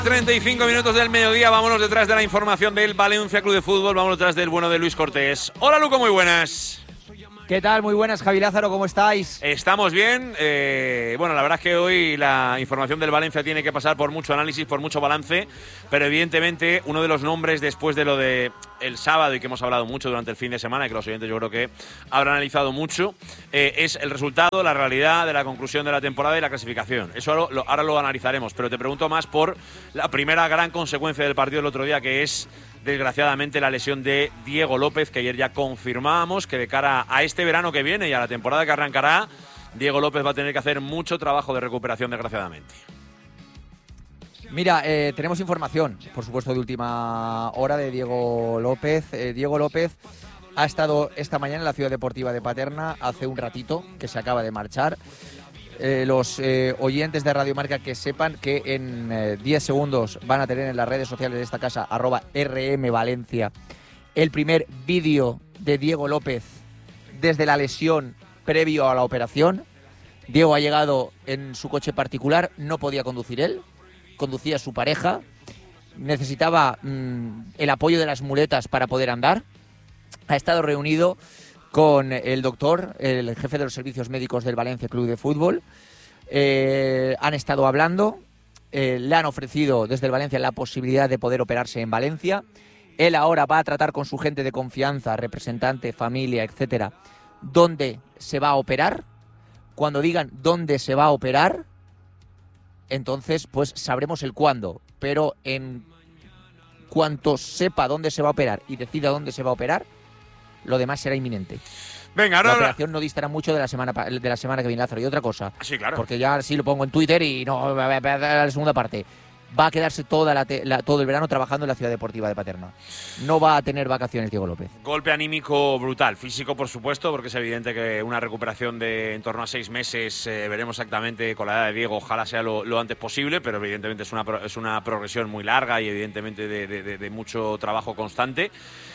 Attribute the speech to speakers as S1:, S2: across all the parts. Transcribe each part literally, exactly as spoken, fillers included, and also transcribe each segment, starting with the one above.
S1: treinta y cinco minutos del mediodía, vámonos detrás de la información del Valencia Club de Fútbol, vámonos detrás del bueno de Luis Cortés. Hola Luco, muy buenas.
S2: ¿Qué tal? Muy buenas, Javi Lázaro, ¿cómo estáis?
S1: Estamos bien. Eh, bueno, la verdad es que hoy la información del Valencia tiene que pasar por mucho análisis, por mucho balance, pero evidentemente uno de los nombres después de lo de el sábado y que hemos hablado mucho durante el fin de semana y que los oyentes yo creo que habrán analizado mucho, eh, es el resultado, la realidad de la conclusión de la temporada y la clasificación. Eso ahora lo, ahora lo analizaremos, pero te pregunto más por la primera gran consecuencia del partido del otro día, que es desgraciadamente la lesión de Diego López, que ayer ya confirmábamos que de cara a este verano que viene y a la temporada que arrancará, Diego López va a tener que hacer mucho trabajo de recuperación, desgraciadamente.
S2: Mira, eh, tenemos información, por supuesto, de última hora de Diego López. Eh, Diego López ha estado esta mañana en la Ciudad Deportiva de Paterna, hace un ratito que se acaba de marchar. Eh, los eh, oyentes de Radio Marca que sepan que en eh, diez segundos van a tener en las redes sociales de esta casa, arroba R M Valencia, el primer vídeo de Diego López desde la lesión previo a la operación. Diego ha llegado en su coche particular, no podía conducir él, conducía su pareja, necesitaba mmm, el apoyo de las muletas para poder andar. Ha estado reunido con el doctor, el jefe de los servicios médicos del Valencia Club de Fútbol. Eh, han estado hablando, eh, le han ofrecido desde el Valencia la posibilidad de poder operarse en Valencia. Él ahora va a tratar con su gente de confianza, representante, familia, etcétera, dónde se va a operar. Cuando digan dónde se va a operar, entonces pues sabremos el cuándo. Pero en cuanto sepa dónde se va a operar y decida dónde se va a operar, lo demás será inminente.
S1: Venga, ahora
S2: la operación no distará mucho de la semana de la semana que viene, Lázaro. Y otra cosa,
S1: sí, claro,
S2: porque ya sí lo pongo en Twitter y no va a la segunda parte. Va a quedarse toda la, la, todo el verano trabajando en la Ciudad Deportiva de Paterna. No va a tener vacaciones Diego López.
S1: Golpe anímico brutal, físico por supuesto, porque es evidente que una recuperación de en torno a seis meses, eh, veremos exactamente con la edad de Diego, ojalá sea lo, lo antes posible, pero evidentemente es una, es una progresión muy larga y evidentemente de, de, de, de mucho trabajo constante.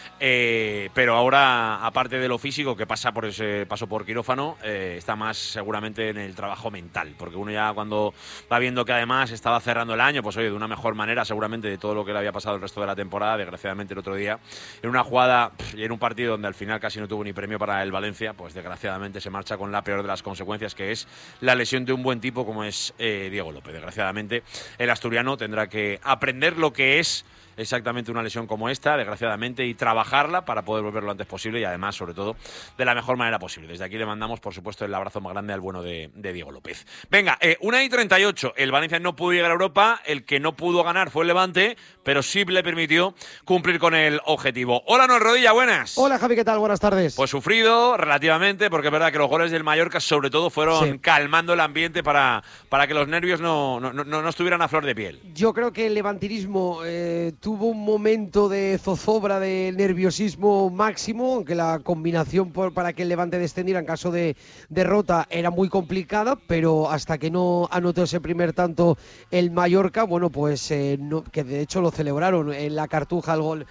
S1: Eh, pero ahora, aparte de lo físico, que pasa por ese paso por quirófano, eh, está más seguramente en el trabajo mental, porque uno ya cuando va viendo que además estaba cerrando el año, pues oye, de una mejor manera seguramente de todo lo que le había pasado el resto de la temporada, desgraciadamente el otro día, en una jugada y en un partido donde al final casi no tuvo ni premio para el Valencia, pues desgraciadamente se marcha con la peor de las consecuencias, que es la lesión de un buen tipo como es eh, Diego López. Desgraciadamente el asturiano tendrá que aprender lo que es exactamente una lesión como esta, desgraciadamente, y trabajarla para poder volver lo antes posible y además, sobre todo, de la mejor manera posible. Desde aquí le mandamos, por supuesto, el abrazo más grande al bueno de, de Diego López. Venga, eh, una y treinta y ocho, el Valencia no pudo llegar a Europa, el que no pudo ganar fue el Levante, pero sí le permitió cumplir con el objetivo. Hola, Noel Rodilla, buenas.
S3: Hola, Javi, ¿qué tal? Buenas tardes.
S1: Pues sufrido relativamente, porque es verdad que los goles del Mallorca, sobre todo, fueron sí. calmando el ambiente para, para que los nervios no, no, no, no estuvieran a flor de piel.
S3: Yo creo que el levantinismo eh, tuvo un momento de zozobra, de nerviosismo máximo, aunque la combinación por, para que el Levante descendiera en caso de derrota era muy complicada, pero hasta que no anotó ese primer tanto el Mallorca, bueno, pues eh, no, que de hecho lo celebraron en la Cartuja el gol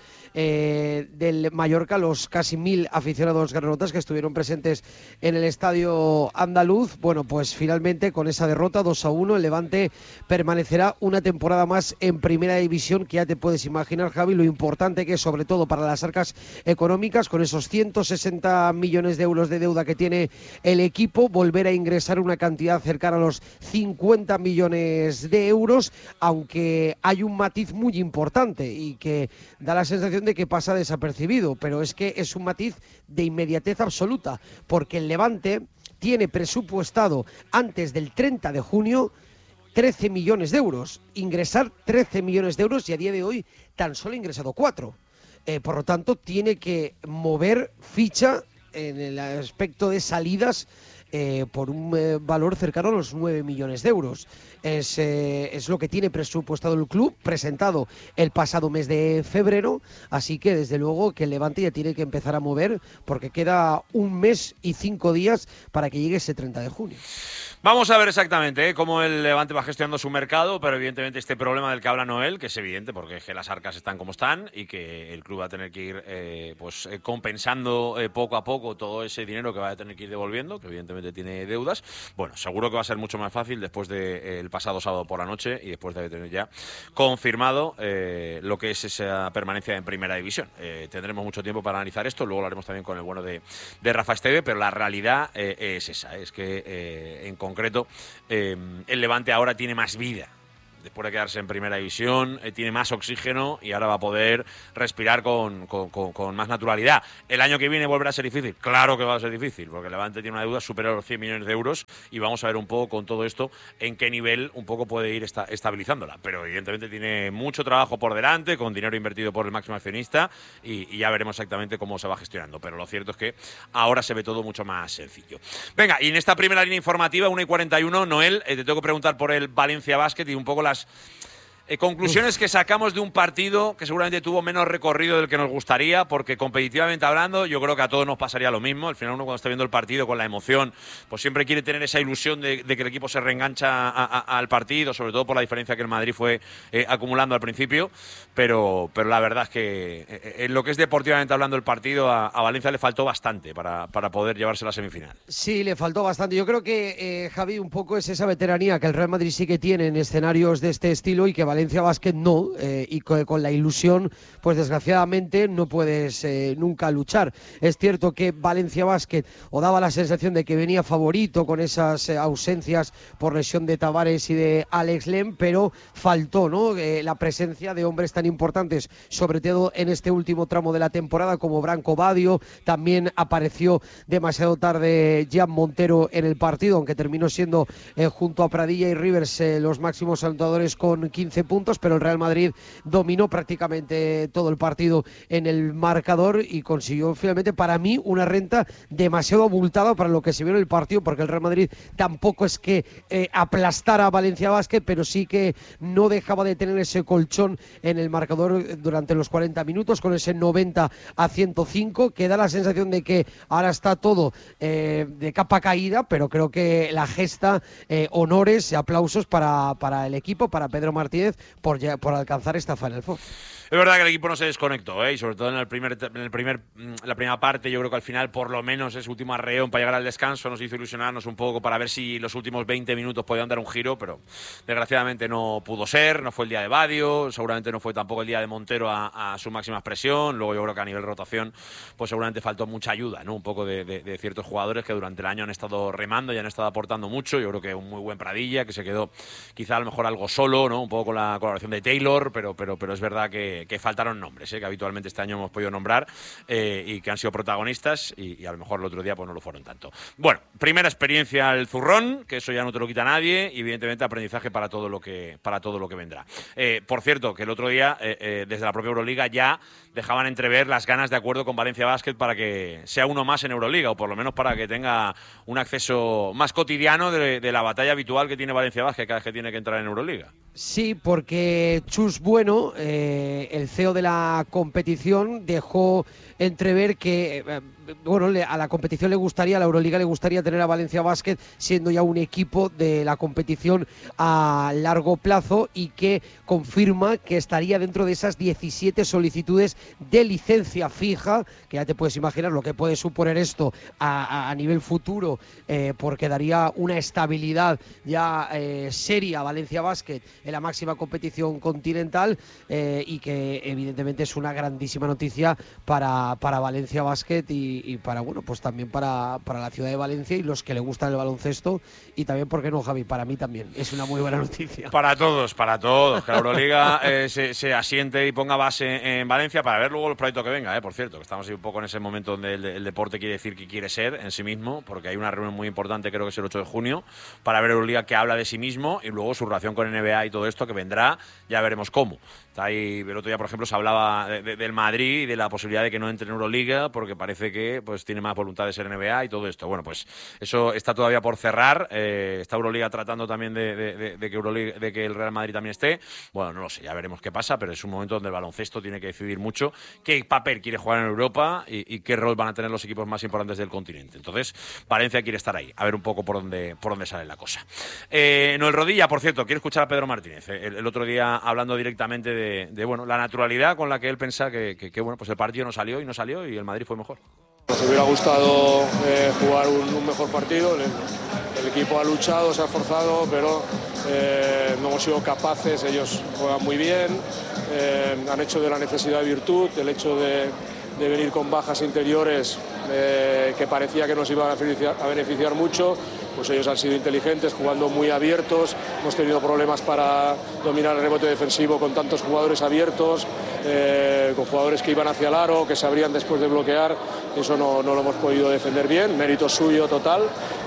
S3: eh, del Mallorca, los casi mil aficionados granotas que estuvieron presentes en el estadio andaluz. Bueno, pues finalmente con esa derrota dos a uno el Levante permanecerá una temporada más en primera división, que ya te puedes imaginar, Javi, lo importante que es, sobre todo para las arcas económicas, con esos ciento sesenta millones de euros de deuda que tiene el equipo, volver a ingresar una cantidad cercana a los cincuenta millones de euros, aunque hay un matiz muy importante y que da la sensación de que pasa desapercibido, pero es que es un matiz de inmediatez absoluta, porque el Levante tiene presupuestado antes del treinta de junio trece millones de euros, ingresar trece millones de euros y a día de hoy tan solo ha ingresado cuatro. Eh, por lo tanto, tiene que mover ficha en el aspecto de salidas eh, por un eh, valor cercano a los nueve millones de euros. Es, eh, es lo que tiene presupuestado el club, presentado el pasado mes de febrero, así que desde luego que el Levante ya tiene que empezar a mover porque queda un mes y cinco días para que llegue ese treinta de junio.
S1: Vamos a ver exactamente ¿eh? cómo el Levante va gestionando su mercado, pero evidentemente este problema del que habla Noel, que es evidente porque es que las arcas están como están y que el club va a tener que ir eh, pues eh, compensando eh, poco a poco todo ese dinero que va a tener que ir devolviendo, que evidentemente tiene deudas. Bueno, seguro que va a ser mucho más fácil después del de, eh, pasado sábado por la noche y después de tener ya confirmado eh, lo que es esa permanencia en Primera División. Eh, tendremos mucho tiempo para analizar esto, luego lo haremos también con el bueno de, de Rafa Esteve, pero la realidad eh, es esa, es que eh, en concreto eh, el Levante ahora tiene más vida. Después de quedarse en Primera División, eh, tiene más oxígeno y ahora va a poder respirar con, con, con, con más naturalidad. ¿El año que viene volverá a ser difícil? Claro que va a ser difícil, porque el Levante tiene una deuda superior a los cien millones de euros y vamos a ver un poco con todo esto en qué nivel un poco puede ir esta, estabilizándola. Pero evidentemente tiene mucho trabajo por delante, con dinero invertido por el máximo accionista y, y ya veremos exactamente cómo se va gestionando. Pero lo cierto es que ahora se ve todo mucho más sencillo. Venga, y en esta primera línea informativa, una y cuarenta y uno, Noel, eh, te tengo que preguntar por el Valencia Basket y un poco las Eh, conclusiones que sacamos de un partido que seguramente tuvo menos recorrido del que nos gustaría, porque competitivamente hablando yo creo que a todos nos pasaría lo mismo. Al final uno cuando está viendo el partido con la emoción, pues siempre quiere tener esa ilusión de, de que el equipo se reengancha a, a, al partido, sobre todo por la diferencia que el Madrid fue eh, acumulando al principio, pero, pero la verdad es que eh, en lo que es deportivamente hablando el partido a, a Valencia le faltó bastante para, para poder llevarse a la semifinal.
S3: Sí, le faltó bastante. Yo creo que, eh, Javi, un poco es esa veteranía que el Real Madrid sí que tiene en escenarios de este estilo y que Valencia Basket no, eh, y con, con la ilusión, pues desgraciadamente no puedes eh, nunca luchar. Es cierto que Valencia Basket o daba la sensación de que venía favorito con esas eh, ausencias por lesión de Tavares y de Alex Lem, pero faltó, ¿no? Eh, la presencia de hombres tan importantes, sobre todo en este último tramo de la temporada, como Branco Badio. También apareció demasiado tarde Jan Montero en el partido, aunque terminó siendo eh, junto a Pradilla y Rivers eh, los máximos anotadores con quince puntos, pero el Real Madrid dominó prácticamente todo el partido en el marcador y consiguió finalmente, para mí, una renta demasiado abultada para lo que se vio en el partido, porque el Real Madrid tampoco es que eh, aplastara a Valencia Basket, pero sí que no dejaba de tener ese colchón en el marcador durante los cuarenta minutos, con ese noventa a ciento cinco, que da la sensación de que ahora está todo eh, de capa caída, pero creo que la gesta, eh, honores y aplausos para, para el equipo, para Pedro Martínez, por, por alcanzar esta Final Four.
S1: Es verdad que el equipo no se desconectó, ¿eh? Y sobre todo en el primer, en el primer, la primera parte, yo creo que al final, por lo menos, ese último arreón para llegar al descanso nos hizo ilusionarnos un poco para ver si los últimos veinte minutos podían dar un giro, pero desgraciadamente no pudo ser. No fue el día de Badio, seguramente no fue tampoco el día de Montero a, a su máxima expresión. Luego yo creo que a nivel rotación, pues seguramente faltó mucha ayuda, ¿no? Un poco de, de, de ciertos jugadores que durante el año han estado remando y han estado aportando mucho. Yo creo que un muy buen Pradilla, que se quedó quizá a lo mejor algo solo, ¿no? Un poco con la colaboración de Taylor, pero, pero, pero es verdad que Que, que faltaron nombres, ¿eh? Que habitualmente este año hemos podido nombrar eh, y que han sido protagonistas y, y a lo mejor el otro día pues no lo fueron tanto. Bueno, primera experiencia al zurrón, que eso ya no te lo quita nadie, y evidentemente aprendizaje para todo lo que, para todo lo que vendrá. Eh, por cierto, que el otro día eh, eh, desde la propia Euroliga ya dejaban entrever las ganas de acuerdo con Valencia Basket para que sea uno más en Euroliga, o por lo menos para que tenga un acceso más cotidiano de, de la batalla habitual que tiene Valencia Basket cada vez que tiene que entrar en Euroliga.
S3: Sí, porque Chus Bueno, eh, el C E O de la competición, dejó entrever que eh, bueno, le, a la competición le gustaría, a la Euroliga le gustaría tener a Valencia Basket siendo ya un equipo de la competición a largo plazo, y que confirma que estaría dentro de esas diecisiete solicitudes de licencia fija, que ya te puedes imaginar lo que puede suponer esto a, a, a nivel futuro, eh, porque daría una estabilidad ya eh, seria a Valencia Basket en la máxima competición continental, eh, y que evidentemente es una grandísima noticia para, para Valencia Basket y, y para, bueno, pues también para, para la ciudad de Valencia y los que le gustan el baloncesto, y también, ¿por qué no, Javi? Para mí también es una muy buena noticia.
S1: Para todos, para todos, que la Euroliga eh, se, se asiente y ponga base en Valencia para ver luego los proyectos que venga, eh, por cierto, que estamos un poco en ese momento donde el, el deporte quiere decir que quiere ser en sí mismo, porque hay una reunión muy importante, creo que es el ocho de junio, para ver Euroliga que habla de sí mismo y luego su relación con N B A y todo esto que vendrá, ya veremos cómo. Está ahí, el otro día, por ejemplo, se hablaba de, de, del Madrid y de la posibilidad de que no entre en Euroliga porque parece que pues tiene más voluntad de ser N B A y todo esto. Bueno, pues eso está todavía por cerrar. Eh, está Euroliga tratando también de, de, de, de, que Euroliga, de que el Real Madrid también esté. Bueno, no lo sé, ya veremos qué pasa, pero es un momento donde el baloncesto tiene que decidir mucho qué papel quiere jugar en Europa y, y qué rol van a tener los equipos más importantes del continente. Entonces, Valencia quiere estar ahí, a ver un poco por dónde, por dónde sale la cosa. Eh, Noel Rodilla, por cierto, quiero escuchar a Pedro Martínez. Eh, el, el otro día hablando directamente de De, de bueno, la naturalidad con la que él pensaba que, que, que bueno, pues el partido no salió y no salió y el Madrid fue mejor.
S4: Nos hubiera gustado eh, jugar un, un mejor partido. El, el equipo ha luchado, se ha esforzado, pero eh, no hemos sido capaces. Ellos juegan muy bien, eh, han hecho de la necesidad de virtud, el hecho de, de venir con bajas interiores eh, que parecía que nos iban a beneficiar, a beneficiar mucho. Pues ellos han sido inteligentes, jugando muy abiertos. Hemos tenido problemas para dominar el rebote defensivo con tantos jugadores abiertos, eh, con jugadores que iban hacia el aro, que se abrían después de bloquear. Eso no, no lo hemos podido defender bien. Mérito suyo total,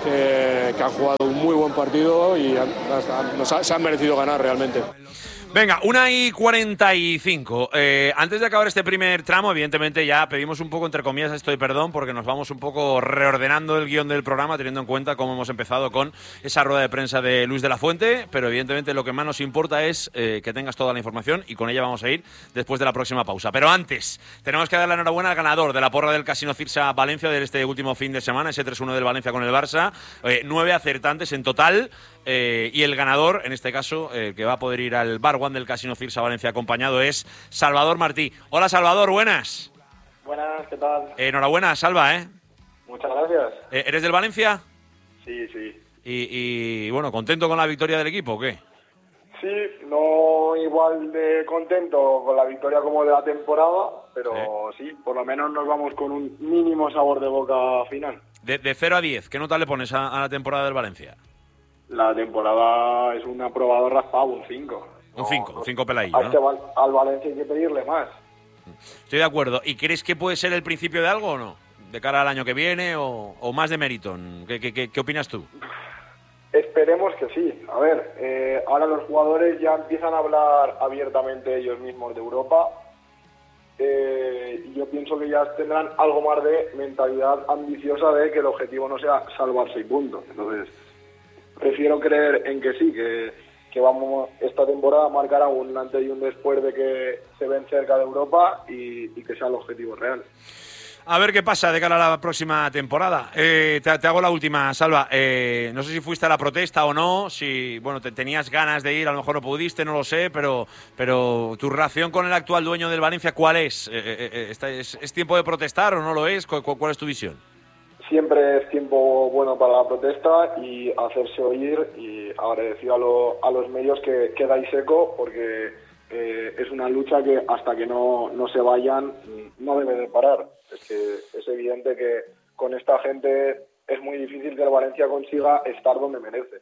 S4: que, que han jugado un muy buen partido y han, han, nos ha, se han merecido ganar realmente.
S1: Venga, una y cuarenta y cinco. Eh, antes de acabar este primer tramo, evidentemente ya pedimos un poco, entre comillas, esto de perdón, porque nos vamos un poco reordenando el guión del programa, teniendo en cuenta cómo hemos empezado con esa rueda de prensa de Luis de la Fuente, pero evidentemente lo que más nos importa es eh, que tengas toda la información y con ella vamos a ir después de la próxima pausa. Pero antes, tenemos que dar la enhorabuena al ganador de la porra del Casino Cirsa Valencia de este último fin de semana, ese tres uno del Valencia con el Barça. Eh, nueve acertantes en total. Eh, y el ganador, en este caso, el eh, que va a poder ir al Bar One del Casino Cirsa Valencia acompañado es Salvador Martí. Hola, Salvador, buenas.
S5: Buenas, ¿qué tal?
S1: Eh, enhorabuena, Salva, ¿eh?
S5: Muchas gracias.
S1: Eh, ¿Eres del Valencia?
S5: Sí, sí.
S1: Y, y, bueno, ¿contento con la victoria del equipo o qué?
S5: Sí, no igual de contento con la victoria como de la temporada, pero ¿Eh? sí, por lo menos nos vamos con un mínimo sabor de boca final.
S1: De, de cero a diez, ¿qué nota le pones a, a la temporada del Valencia?
S5: La temporada es un aprobado raspado, un cinco.
S1: Un cinco, no, un cinco peladillo,
S5: ¿no? Este, al Valencia hay que pedirle más.
S1: Estoy de acuerdo. ¿Y crees que puede ser el principio de algo o no? ¿De cara al año que viene o, o más de mérito? ¿Qué, qué, qué, qué opinas tú?
S5: Esperemos que sí. A ver, eh, ahora los jugadores ya empiezan a hablar abiertamente ellos mismos de Europa. Eh, y yo pienso que ya tendrán algo más de mentalidad ambiciosa de que el objetivo no sea salvar seis puntos. Entonces, prefiero creer en que sí, que, que vamos esta temporada marcará un antes y un después de que se ven cerca de Europa y, y que sea el objetivo real.
S1: A ver qué pasa de cara a la próxima temporada. Eh, te, te hago la última, Salva. Eh, no sé si fuiste a la protesta o no, si bueno te tenías ganas de ir, a lo mejor no pudiste, no lo sé, pero pero tu relación con el actual dueño del Valencia, ¿cuál es? Eh, eh, eh, ¿es, ¿Es tiempo de protestar o no lo es? ¿Cuál, cuál es tu visión?
S5: Siempre es tiempo bueno para la protesta y hacerse oír y agradecer a, lo, a los medios que, que dais eco porque eh, es una lucha que hasta que no, no se vayan no debe de parar. Es que es evidente que con esta gente es muy difícil que el Valencia consiga estar donde merece.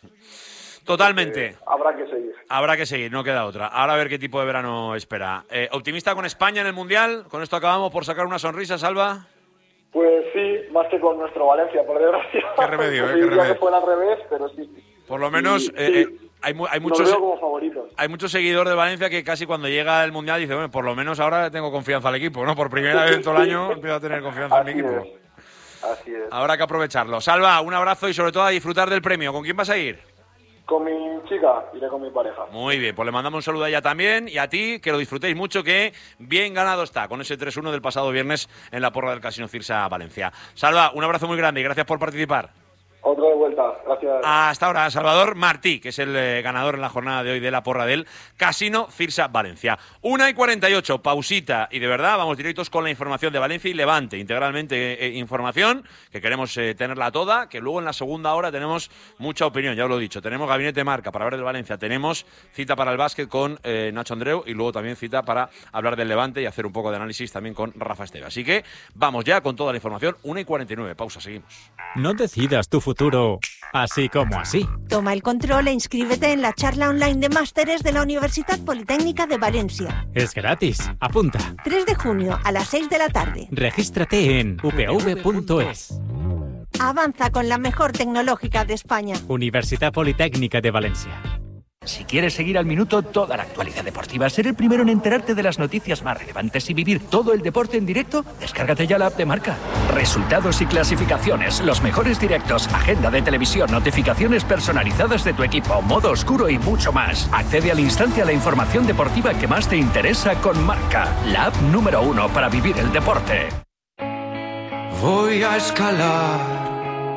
S1: Totalmente.
S5: Eh, habrá que seguir.
S1: Habrá que seguir, no queda otra. Ahora a ver qué tipo de verano espera. Eh, ¿Optimista con España en el Mundial? ¿Con esto acabamos por sacar una sonrisa, Salva?
S5: Pues sí, más que con nuestro Valencia, por desgracia.
S1: Qué remedio,
S5: pues
S1: eh, qué remedio.
S5: Que fuera al revés, pero sí.
S1: Por lo menos
S5: sí,
S1: eh,
S5: sí.
S1: Eh, hay, hay muchos
S5: veo como favoritos.
S1: Hay muchos seguidores de Valencia que casi cuando llega el Mundial dice, bueno, por lo menos ahora tengo confianza al equipo, ¿no? Por primera vez en todo el año empiezo a tener confianza en mi equipo.
S5: Es. Así es.
S1: Habrá que aprovecharlo. Salva, un abrazo y sobre todo a disfrutar del premio. ¿Con quién vas a ir?
S5: Con mi chica, iré con mi pareja.
S1: Muy bien, pues le mandamos un saludo a ella también y a ti, que lo disfrutéis mucho, que bien ganado está con ese tres uno del pasado viernes en la porra del Casino Cirsa Valencia. Salva, un abrazo muy grande y gracias por participar.
S5: Otro de vuelta, gracias.
S1: Hasta ahora, Salvador Martí, que es el eh, ganador en la jornada de hoy de la porra del Casino Cirsa Valencia. una y cuarenta y ocho, pausita, y de verdad vamos directos con la información de Valencia y Levante, integralmente eh, información, que queremos eh, tenerla toda, que luego en la segunda hora tenemos mucha opinión, ya os lo he dicho, tenemos Gabinete Marca para hablar del Valencia, tenemos cita para el básquet con eh, Nacho Andreu y luego también cita para hablar del Levante y hacer un poco de análisis también con Rafa Esteve. Así que vamos ya con toda la información, una y cuarenta y nueve, pausa, seguimos.
S6: No decidas tu futuro así como así.
S7: Toma el control e inscríbete en la charla online de másteres de la Universidad Politécnica de Valencia.
S6: Es gratis. Apunta.
S7: tres de junio a las seis de la tarde.
S6: Regístrate en u p v punto es.
S7: Avanza con la mejor tecnológica de España.
S6: Universidad Politécnica de Valencia.
S8: Si quieres seguir al minuto toda la actualidad deportiva, ser el primero en enterarte de las noticias más relevantes y vivir todo el deporte en directo, descárgate ya la app de Marca. Resultados y clasificaciones, los mejores directos, agenda de televisión, notificaciones personalizadas de tu equipo, modo oscuro y mucho más. Accede al instante a la información deportiva que más te interesa con Marca, la app número uno para vivir el deporte.
S9: Voy a escalar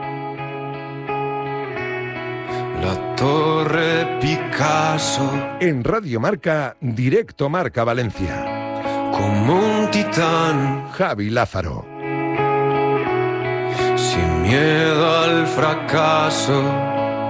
S9: la Torre Picasso
S10: en Radio Marca, directo Marca Valencia.
S9: Como un titán,
S10: Javi Lázaro.
S9: Sin miedo al fracaso.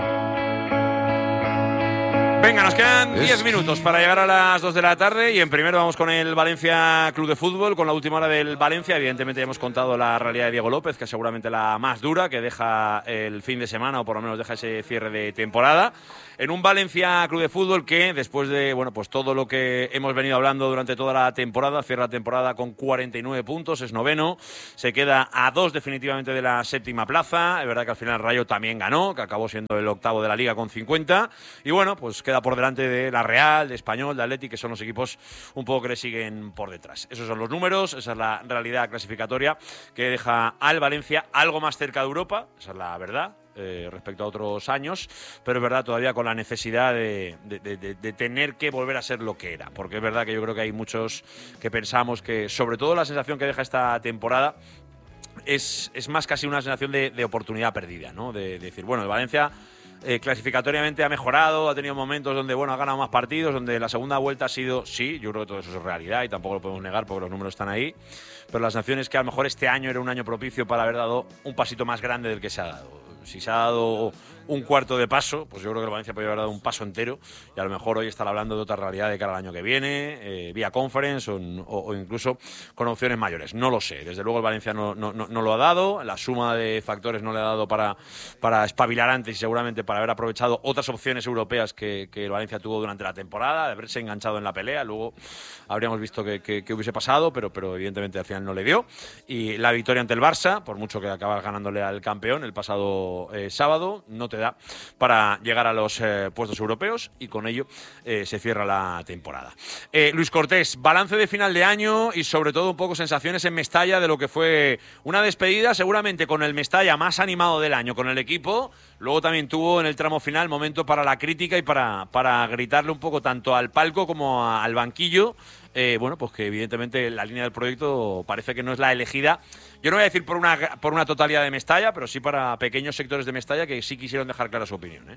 S1: Venga, nos quedan diez minutos para llegar a las dos de la tarde y en primero vamos con el Valencia Club de Fútbol, con la última hora del Valencia. Evidentemente ya hemos contado la realidad de Diego López, que es seguramente la más dura, que deja el fin de semana o por lo menos deja ese cierre de temporada. En un Valencia Club de Fútbol que después de bueno pues todo lo que hemos venido hablando durante toda la temporada, cierra la temporada con cuarenta y nueve puntos, es noveno, se queda a dos definitivamente de la séptima plaza. Es verdad que al final Rayo también ganó, que acabó siendo el octavo de la Liga con cincuenta y bueno, pues queda por delante de la Real, de Español, de Atleti, que son los equipos un poco que le siguen por detrás. Esos son los números, esa es la realidad clasificatoria que deja al Valencia algo más cerca de Europa, esa es la verdad. Eh, respecto a otros años, pero es verdad todavía con la necesidad de, de, de, de tener que volver a ser lo que era, porque es verdad que yo creo que hay muchos que pensamos que, sobre todo la sensación que deja esta temporada, es, es más casi una sensación de, de oportunidad perdida, ¿no? De, de decir, bueno, el Valencia eh, clasificatoriamente ha mejorado, ha tenido momentos donde, bueno, ha ganado más partidos, donde la segunda vuelta ha sido, sí, yo creo que todo eso es realidad y tampoco lo podemos negar porque los números están ahí, pero la sensación es que a lo mejor este año era un año propicio para haber dado un pasito más grande del que se ha dado. Si se ha dado un cuarto de paso, pues yo creo que el Valencia podría haber dado un paso entero y a lo mejor hoy estar hablando de otra realidad de cara al año que viene, eh, vía conference o, o, o incluso con opciones mayores. No lo sé, desde luego el Valencia no, no, no, no lo ha dado, la suma de factores no le ha dado para, para espabilar antes y seguramente para haber aprovechado otras opciones europeas que, que el Valencia tuvo durante la temporada, de haberse enganchado en la pelea, luego habríamos visto que, que, que hubiese pasado, pero, pero evidentemente al final no le dio. Y la victoria ante el Barça, por mucho que acabas ganándole al campeón el pasado eh, sábado, no te da para llegar a los eh, puestos europeos y con ello eh, se cierra la temporada. Eh, Luis Cortés, balance de final de año y sobre todo un poco sensaciones en Mestalla de lo que fue una despedida seguramente con el Mestalla más animado del año con el equipo. Luego también tuvo en el tramo final momento para la crítica y para, para gritarle un poco tanto al palco como a, al banquillo. Eh, bueno, pues que evidentemente la línea del proyecto parece que no es la elegida. Yo no voy a decir por una, por una totalidad de Mestalla, pero sí para pequeños sectores de Mestalla que sí quisieron dejar clara su opinión, ¿eh?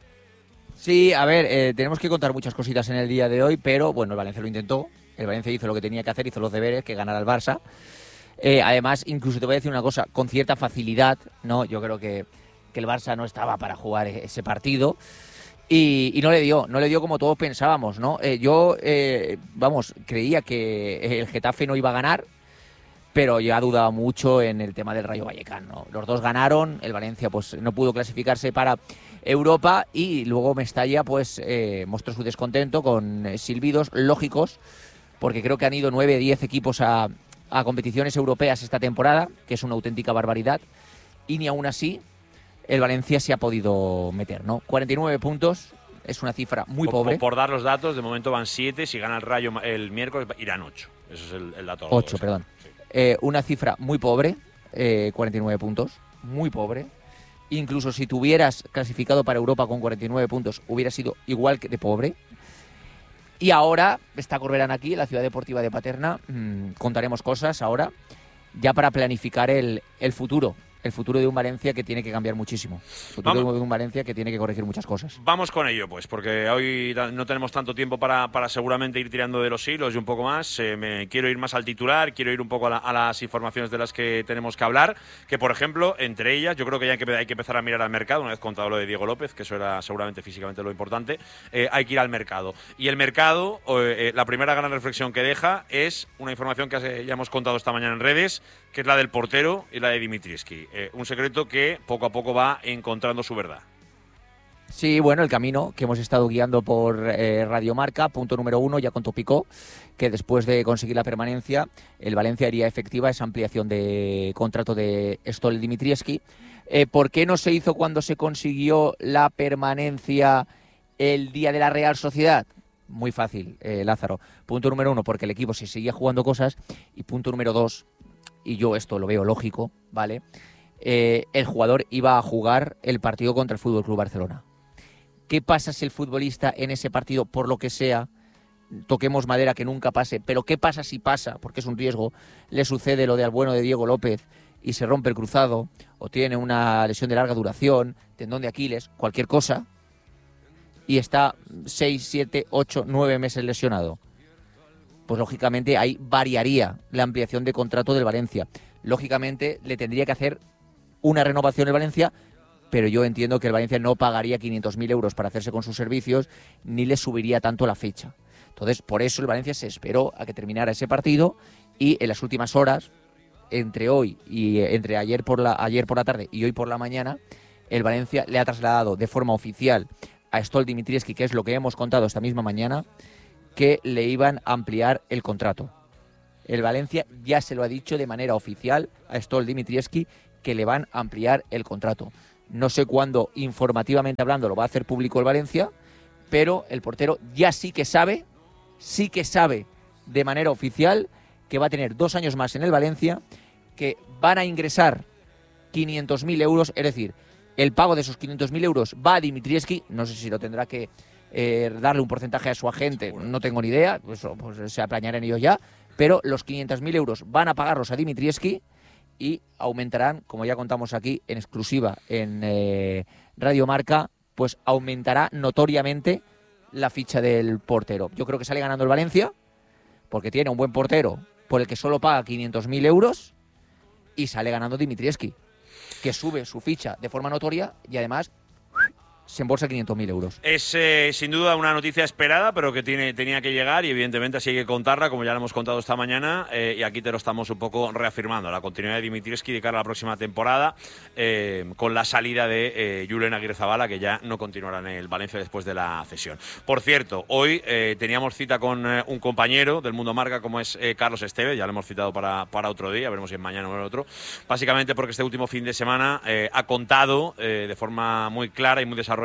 S2: Sí, a ver, eh, tenemos que contar muchas cositas en el día de hoy, pero bueno, el Valencia lo intentó, el Valencia hizo lo que tenía que hacer, hizo los deberes, que ganar al Barça. Eh, además, incluso te voy a decir una cosa, con cierta facilidad, ¿no? Yo creo que, que el Barça no estaba para jugar ese partido. Y, y no le dio, no le dio como todos pensábamos, ¿no? Eh, yo, eh, vamos, creía que el Getafe no iba a ganar, pero ya dudaba mucho en el tema del Rayo Vallecano. Los dos ganaron, el Valencia pues no pudo clasificarse para Europa y luego Mestalla pues eh, mostró su descontento con silbidos lógicos, porque creo que han ido nueve, diez equipos a, a competiciones europeas esta temporada, que es una auténtica barbaridad, y ni aún así el Valencia se ha podido meter, ¿no? cuarenta y nueve puntos, es una cifra muy pobre.
S1: Por, por dar los datos, de momento van siete, si gana el Rayo el miércoles irán ocho. Eso es el, el dato.
S2: ocho, perdón. Sí. Eh, una cifra muy pobre, eh, cuarenta y nueve puntos, muy pobre. Incluso si te hubieras clasificado para Europa con cuarenta y nueve puntos, hubiera sido igual que de pobre. Y ahora está Corberán aquí, en la Ciudad Deportiva de Paterna. Mmm, contaremos cosas ahora, ya para planificar el, el futuro. El futuro de un Valencia que tiene que cambiar muchísimo. El futuro Vamos. de un Valencia que tiene que corregir muchas cosas.
S1: Vamos con ello, pues, porque hoy no tenemos tanto tiempo para, para seguramente ir tirando de los hilos y un poco más. Eh, me quiero ir más al titular, quiero ir un poco a, la, a las informaciones de las que tenemos que hablar. Que, por ejemplo, entre ellas, yo creo que ya hay que, hay que empezar a mirar al mercado. Una vez contado lo de Diego López, que eso era seguramente físicamente lo importante, eh, hay que ir al mercado. Y el mercado, eh, la primera gran reflexión que deja es una información que ya hemos contado esta mañana en redes, que es la del portero y la de Dimitrievski. Eh, un secreto que poco a poco va encontrando su verdad.
S2: Sí, bueno, el camino que hemos estado guiando por eh, Radio Marca, punto número uno, ya contó Picó, que después de conseguir la permanencia, el Valencia haría efectiva esa ampliación de contrato de Stoll Dimitrievski. Eh, ¿Por qué no se hizo cuando se consiguió la permanencia El día de la Real Sociedad, muy fácil, eh, Lázaro. Punto número uno, porque el equipo se seguía jugando cosas. Y punto número dos, y yo esto lo veo lógico, ¿vale? Eh, el jugador iba a jugar el partido contra el Fútbol Club Barcelona. ¿Qué pasa si el futbolista en ese partido, por lo que sea, toquemos madera que nunca pase, pero qué pasa si pasa, porque es un riesgo, le sucede lo de al bueno de Diego López y se rompe el cruzado, o tiene una lesión de larga duración, tendón de Aquiles, cualquier cosa, y está seis, siete, ocho, nueve meses lesionado? Pues lógicamente ahí variaría la ampliación de contrato del Valencia. Lógicamente le tendría que hacer una renovación el Valencia, pero yo entiendo que el Valencia no pagaría quinientos mil euros para hacerse con sus servicios, ni le subiría tanto la fecha. Entonces, por eso el Valencia se esperó a que terminara ese partido y en las últimas horas, entre hoy y entre ayer por la ayer por la tarde y hoy por la mañana, el Valencia le ha trasladado de forma oficial a Stol Dimitrievski, que es lo que hemos contado esta misma mañana, que le iban a ampliar el contrato. El Valencia ya se lo ha dicho de manera oficial a Stol Dimitrievski que le van a ampliar el contrato. No sé cuándo, informativamente hablando, lo va a hacer público el Valencia, pero el portero ya sí que sabe, sí que sabe de manera oficial que va a tener dos años más en el Valencia, que van a ingresar quinientos mil euros, es decir, el pago de esos quinientos mil euros va a Dimitrievski, no sé si lo tendrá que eh, darle un porcentaje a su agente, no tengo ni idea, eso pues, se apañarán ellos ya, pero los quinientos mil euros van a pagarlos a Dimitrievski y aumentarán, como ya contamos aquí en exclusiva en eh, Radio Marca, pues aumentará notoriamente la ficha del portero. Yo creo que sale ganando el Valencia, porque tiene un buen portero por el que solo paga quinientos mil euros, y sale ganando Dimitrievski, que sube su ficha de forma notoria y además se embolsa quinientos mil euros.
S1: Es eh, sin duda una noticia esperada, pero que tiene, tenía que llegar y evidentemente así hay que contarla, como ya lo hemos contado esta mañana, eh, y aquí te lo estamos un poco reafirmando, la continuidad de Dimitrievski de cara a la próxima temporada, eh, con la salida de eh, Julen Aguirrezabala, que ya no continuará en el Valencia después de la cesión. Por cierto, hoy eh, teníamos cita con eh, un compañero del Mundo Marca, como es eh, Carlos Esteve, ya lo hemos citado para, para otro día, veremos si es mañana o en otro, básicamente porque este último fin de semana eh, ha contado eh, de forma muy clara y muy desarrollada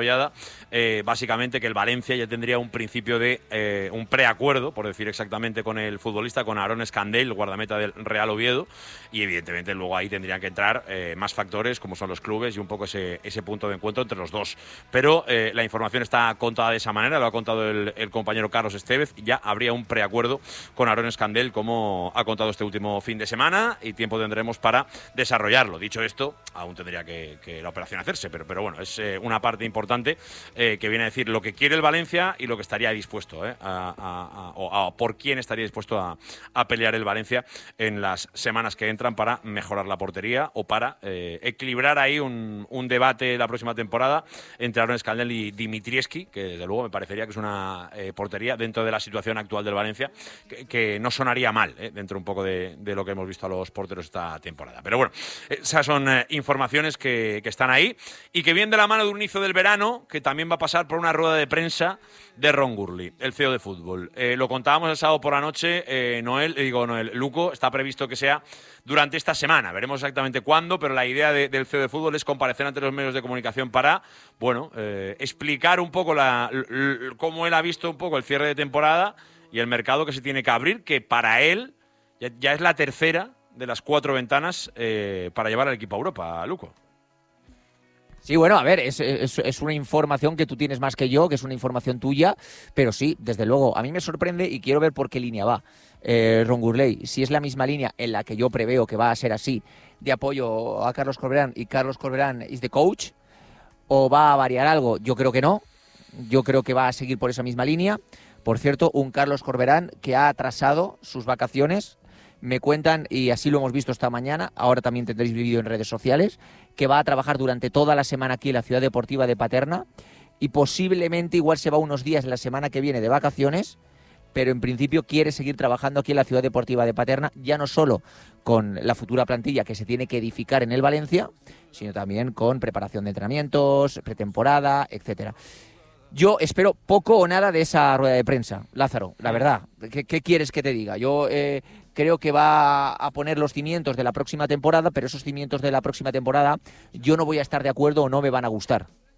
S1: Eh, básicamente que el Valencia ya tendría un principio de eh, un preacuerdo, por decir exactamente, con el futbolista, con Aarón Escandell, el guardameta del Real Oviedo, y evidentemente luego ahí tendrían que entrar eh, más factores como son los clubes y un poco ese, ese punto de encuentro entre los dos. Pero eh, la información está contada de esa manera, lo ha contado el, el compañero Carlos Estevez, ya habría un preacuerdo con Aarón Escandell, como ha contado este último fin de semana, y tiempo tendremos para desarrollarlo. Dicho esto, aún tendría que, que la operación hacerse, pero, pero bueno, es eh, una parte importante Eh, que viene a decir lo que quiere el Valencia y lo que estaría dispuesto, eh, a, a, a, o a, por quién estaría dispuesto a, a pelear el Valencia en las semanas que entran para mejorar la portería o para eh, equilibrar ahí un, un debate la próxima temporada entre Aarón Escandell y Dimitrievski, que desde luego me parecería que es una eh, portería dentro de la situación actual del Valencia que, que no sonaría mal, eh, dentro un poco de, de lo que hemos visto a los porteros esta temporada. Pero bueno, esas son eh, informaciones que, que están ahí y que vienen de la mano de un inicio del verano que también va a pasar por una rueda de prensa de Ron Gurley, el C E O de fútbol. Eh, lo contábamos el sábado por la noche, eh, Noel, eh, digo Noel, Luco, está previsto que sea durante esta semana. Veremos exactamente cuándo, pero la idea de, del C E O de fútbol es comparecer ante los medios de comunicación para, bueno, eh, explicar un poco la, l, l, cómo él ha visto un poco el cierre de temporada y el mercado que se tiene que abrir, que para él ya, ya es la tercera de las cuatro ventanas eh, para llevar al equipo a Europa, Luco.
S2: Sí, bueno, a ver, es, es, es una información que tú tienes más que yo, que es una información tuya, pero sí, desde luego, a mí me sorprende y quiero ver por qué línea va eh, Ron Gurley. Si es la misma línea en la que yo preveo que va a ser así, de apoyo a Carlos Corberán y Carlos Corberán is the coach, o va a variar algo, yo creo que no, yo creo que va a seguir por esa misma línea. Por cierto, un Carlos Corberán que ha atrasado sus vacaciones. Me cuentan, y así lo hemos visto esta mañana, ahora también tendréis vídeo en redes sociales, que va a trabajar durante toda la semana aquí en la Ciudad Deportiva de Paterna y posiblemente igual se va unos días la semana que viene de vacaciones, pero en principio quiere seguir trabajando aquí en la Ciudad Deportiva de Paterna, ya no solo con la futura plantilla que se tiene que edificar en el Valencia, sino también con preparación de entrenamientos, pretemporada, etcétera. Yo espero poco o nada de esa rueda de prensa, Lázaro, la verdad. ¿Qué, qué quieres que te diga? Yo eh, creo que va a poner los cimientos de la próxima temporada, pero esos cimientos de la próxima temporada yo no voy a estar de acuerdo o no me van a gustar.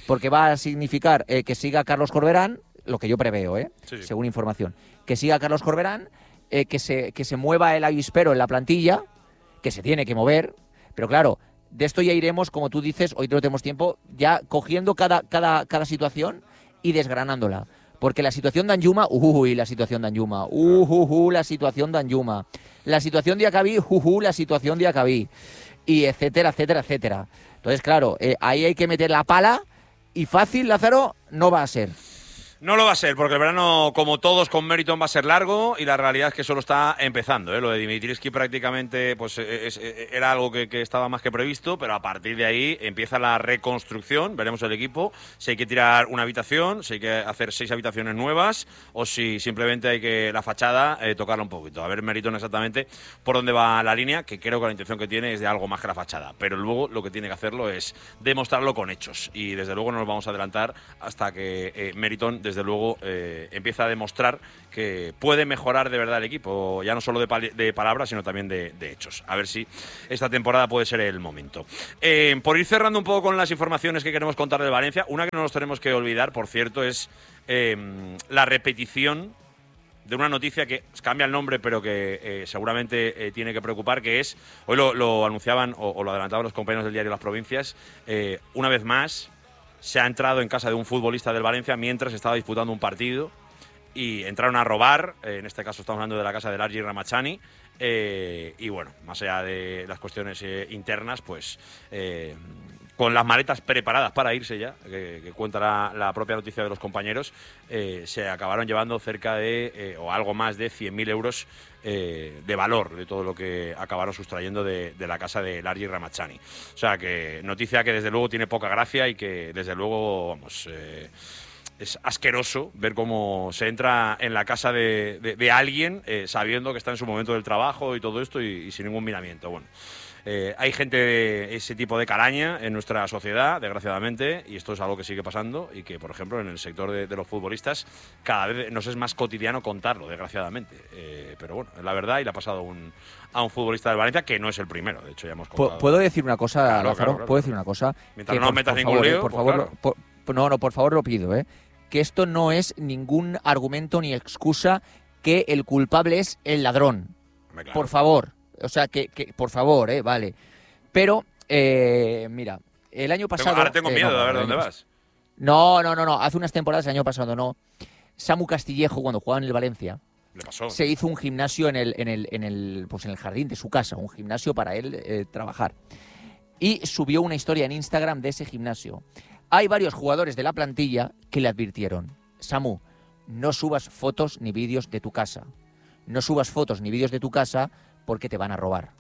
S2: porque va a significar eh, que siga Carlos Corberán, lo que yo preveo, ¿eh?
S1: Sí, sí.
S2: Según información, que siga Carlos Corberán, eh, que, se, que se mueva el avispero en la plantilla, que se tiene que mover, pero claro, de esto ya iremos, como tú dices, hoy no tenemos tiempo, ya cogiendo cada, cada, cada situación y desgranándola. Porque la situación de Anjuma, uy, la situación de Anjuma, uh, uh, uh, la situación de Anjuma, la situación de Acabí, uh, uh, la situación de Acabí, y etcétera, etcétera, etcétera. Entonces, claro, eh, ahí hay que meter la pala y fácil, Lázaro, no va a ser.
S1: No lo va a ser, porque el verano, como todos con Meriton, va a ser largo y la realidad es que solo está empezando, ¿eh? Lo de Dimitrievski prácticamente pues, es, es, era algo que, que estaba más que previsto, pero a partir de ahí empieza la reconstrucción, veremos el equipo, si hay que tirar una habitación, si hay que hacer seis habitaciones nuevas o si simplemente hay que la fachada eh, tocarla un poquito. A ver Meriton exactamente por dónde va la línea, que creo que la intención que tiene es de algo más que la fachada, pero luego lo que tiene que hacerlo es demostrarlo con hechos y desde luego no nos vamos a adelantar hasta que eh, Meriton desde luego eh, empieza a demostrar que puede mejorar de verdad el equipo, ya no solo de, pal- de palabras, sino también de, de hechos. A ver si esta temporada puede ser el momento. Eh, por ir cerrando un poco con las informaciones que queremos contar de Valencia, una que no nos tenemos que olvidar, por cierto, es eh, la repetición de una noticia que cambia el nombre, pero que eh, seguramente eh, tiene que preocupar, que es, hoy lo, lo anunciaban o, o lo adelantaban los compañeros del diario Las Provincias, eh, una vez más se ha entrado en casa de un futbolista del Valencia mientras estaba disputando un partido y entraron a robar, eh, en este caso estamos hablando de la casa de Largi Ramachani, eh, y bueno, más allá de las cuestiones eh, internas, pues eh, con las maletas preparadas para irse ya, que, que cuenta la, la propia noticia de los compañeros, eh, se acabaron llevando cerca de, eh, o algo más de cien mil euros eh, de valor de todo lo que acabaron sustrayendo de, de la casa de Largi Ramachani. O sea que noticia que desde luego tiene poca gracia y que desde luego, vamos, eh, es asqueroso ver cómo se entra en la casa de, de, de alguien eh, sabiendo que está en su momento del trabajo y todo esto y, y sin ningún miramiento. Bueno. Eh, hay gente de ese tipo de calaña en nuestra sociedad, desgraciadamente, y esto es algo que sigue pasando y que, por ejemplo, en el sector de, de los futbolistas cada vez nos es más cotidiano contarlo, desgraciadamente. Eh, pero bueno, es la verdad y le ha pasado un, a un futbolista del Valencia que no es el primero, de hecho ya hemos contado.
S2: ¿Puedo decir una cosa,
S1: Claro,
S2: Lázaro?
S1: claro, claro.
S2: ¿Puedo decir una cosa?
S1: Mientras
S2: que
S1: no
S2: por,
S1: metas
S2: por
S1: ningún
S2: favor,
S1: lío,
S2: eh, por
S1: pues
S2: favor,
S1: claro.
S2: por- por- no, no, por favor lo pido, ¿eh? Que esto no es ningún argumento ni excusa que el culpable es el ladrón.
S1: Hombre, claro.
S2: Por favor. O sea, que, que por favor, ¿eh? Vale. Pero, eh, mira, el año pasado...
S1: Tengo- ahora tengo
S2: eh,
S1: miedo
S2: no,
S1: de ver
S2: el
S1: dónde
S2: año
S1: vas.
S2: No, no, no, no. Hace unas temporadas, el año pasado no. Samu Castillejo, cuando jugaba en el Valencia,
S1: Le pasó.
S2: se hizo un gimnasio en el, en el, en el, pues en el jardín de su casa, un gimnasio para él eh, trabajar. Y subió una historia en Instagram de ese gimnasio. Hay varios jugadores de la plantilla que le advirtieron: Samu, no subas fotos ni vídeos de tu casa. No subas fotos ni vídeos de tu casa porque te van a robar.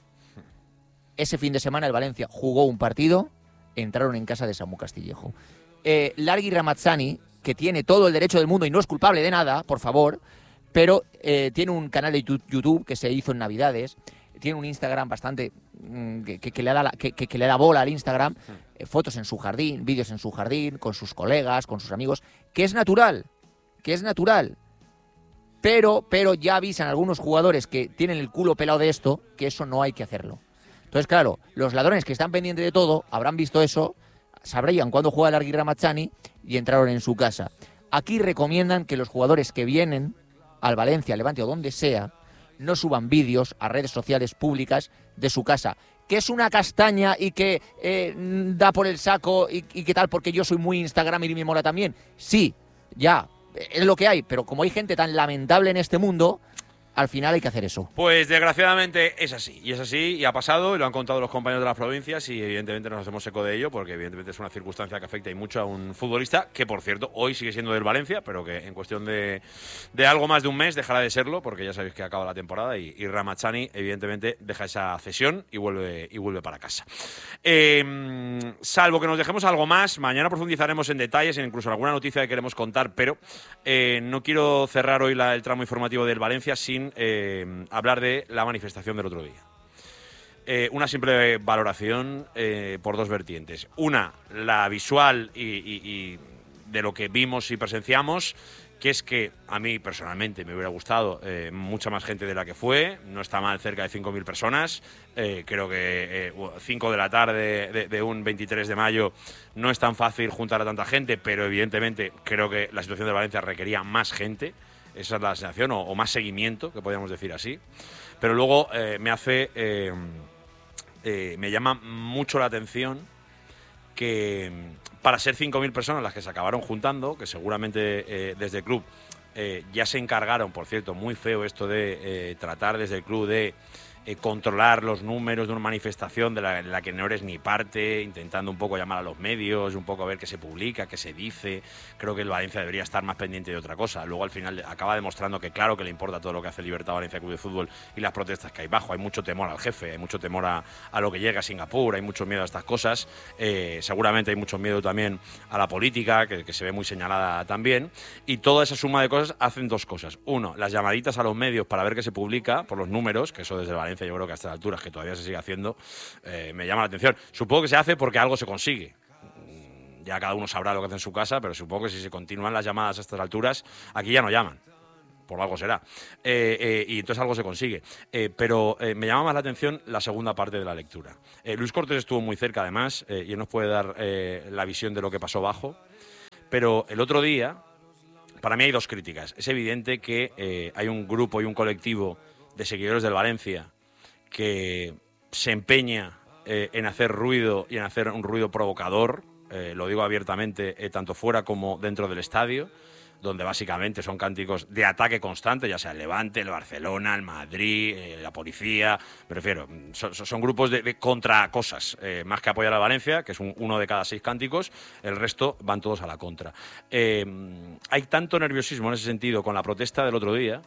S2: Ese fin de semana el Valencia jugó un partido, entraron en casa de Samu Castillejo. Eh, Largi Ramazani, que tiene todo el derecho del mundo y no es culpable de nada, por favor, pero eh, tiene un canal de YouTube que se hizo en Navidades, tiene un Instagram bastante mm, que, que, que le da la- que, que- que le da bola al Instagram, eh, fotos en su jardín, vídeos en su jardín, con sus colegas, con sus amigos, que es natural, que es natural. Pero, pero ya avisan algunos jugadores que tienen el culo pelado de esto, que eso no hay que hacerlo. Entonces, claro, los ladrones que están pendientes de todo habrán visto eso, sabrían cuándo juega Largi Ramazani y entraron en su casa. Aquí recomiendan que los jugadores que vienen al Valencia, al Levante o donde sea, no suban vídeos a redes sociales públicas de su casa. Que es una castaña y que eh, da por el saco y, y qué tal, porque yo soy muy Instagram y me mola también. Sí, ya, es lo que hay, pero como hay gente tan lamentable en este mundo, al final hay que hacer eso.
S1: Pues desgraciadamente es así, y es así, y ha pasado, y lo han contado los compañeros de las provincias, y evidentemente nos hacemos eco de ello, porque evidentemente es una circunstancia que afecta y mucho a un futbolista, que por cierto, hoy sigue siendo del Valencia, pero que en cuestión de, de algo más de un mes dejará de serlo, porque ya sabéis que acaba la temporada, y, y Ramazani evidentemente deja esa cesión y vuelve, y vuelve para casa. Eh, salvo que nos dejemos algo más, mañana profundizaremos en detalles, e incluso en alguna noticia que queremos contar, pero eh, no quiero cerrar hoy la- el tramo informativo del Valencia sin Eh, hablar de la manifestación del otro día. Eh, una simple valoración eh, por dos vertientes. Una, la visual y, y- y de lo que vimos y presenciamos, que es que a mí personalmente me hubiera gustado eh, mucha más gente de la que fue. No está mal, cerca de cinco mil personas. Eh, creo que eh, cinco de la tarde de, de un veintitrés de mayo no es tan fácil juntar a tanta gente, pero evidentemente creo que la situación de Valencia requería más gente. Esa es la sensación, o, o más seguimiento, que podríamos decir así. Pero luego eh, me hace... Eh, eh, me llama mucho la atención que para ser cinco mil personas las que se acabaron juntando, que seguramente eh, desde el club eh, ya se encargaron, por cierto, muy feo esto de eh, tratar desde el club de eh, controlar los números de una manifestación de la, en la que no eres ni parte, intentando un poco llamar a los medios, un poco a ver qué se publica, qué se dice. Creo que el Valencia debería estar más pendiente de otra cosa. Luego al final acaba demostrando que claro que le importa todo lo que hace Libertad Valencia Club de Fútbol y las protestas que hay bajo. Hay mucho temor al jefe, hay mucho temor a, a lo que llega a Singapur, hay mucho miedo a estas cosas. Eh, seguramente hay mucho miedo también a la política, que, que se ve muy señalada también. Y toda esa suma de cosas hacen dos cosas. Uno, las llamaditas a los medios para ver qué se publica por los números, que eso desde Valencia yo creo que a estas alturas, que todavía se sigue haciendo, eh, me llama la atención. Supongo que se hace porque algo se consigue. Ya cada uno sabrá lo que hace en su casa, pero supongo que si se continúan las llamadas a estas alturas, aquí ya no llaman. Por algo será. Eh, eh, y entonces algo se consigue. Eh, pero eh, me llama más la atención la segunda parte de la lectura. Eh, Luis Cortés estuvo muy cerca, además, eh, y él nos puede dar eh, la visión de lo que pasó bajo. Pero el otro día, para mí hay dos críticas. Es evidente que eh, hay un grupo y un colectivo de seguidores del Valencia que se empeña eh, en hacer ruido y en hacer un ruido provocador, eh, lo digo abiertamente, eh, tanto fuera como dentro del estadio, donde básicamente son cánticos de ataque constante, ya sea el Levante, el Barcelona, el Madrid, eh, la policía, me refiero, son, son grupos de, de contra cosas, eh, más que apoyar a Valencia, que es un, uno de cada seis cánticos, el resto van todos a la contra. Eh, hay tanto nerviosismo en ese sentido con la protesta del otro día,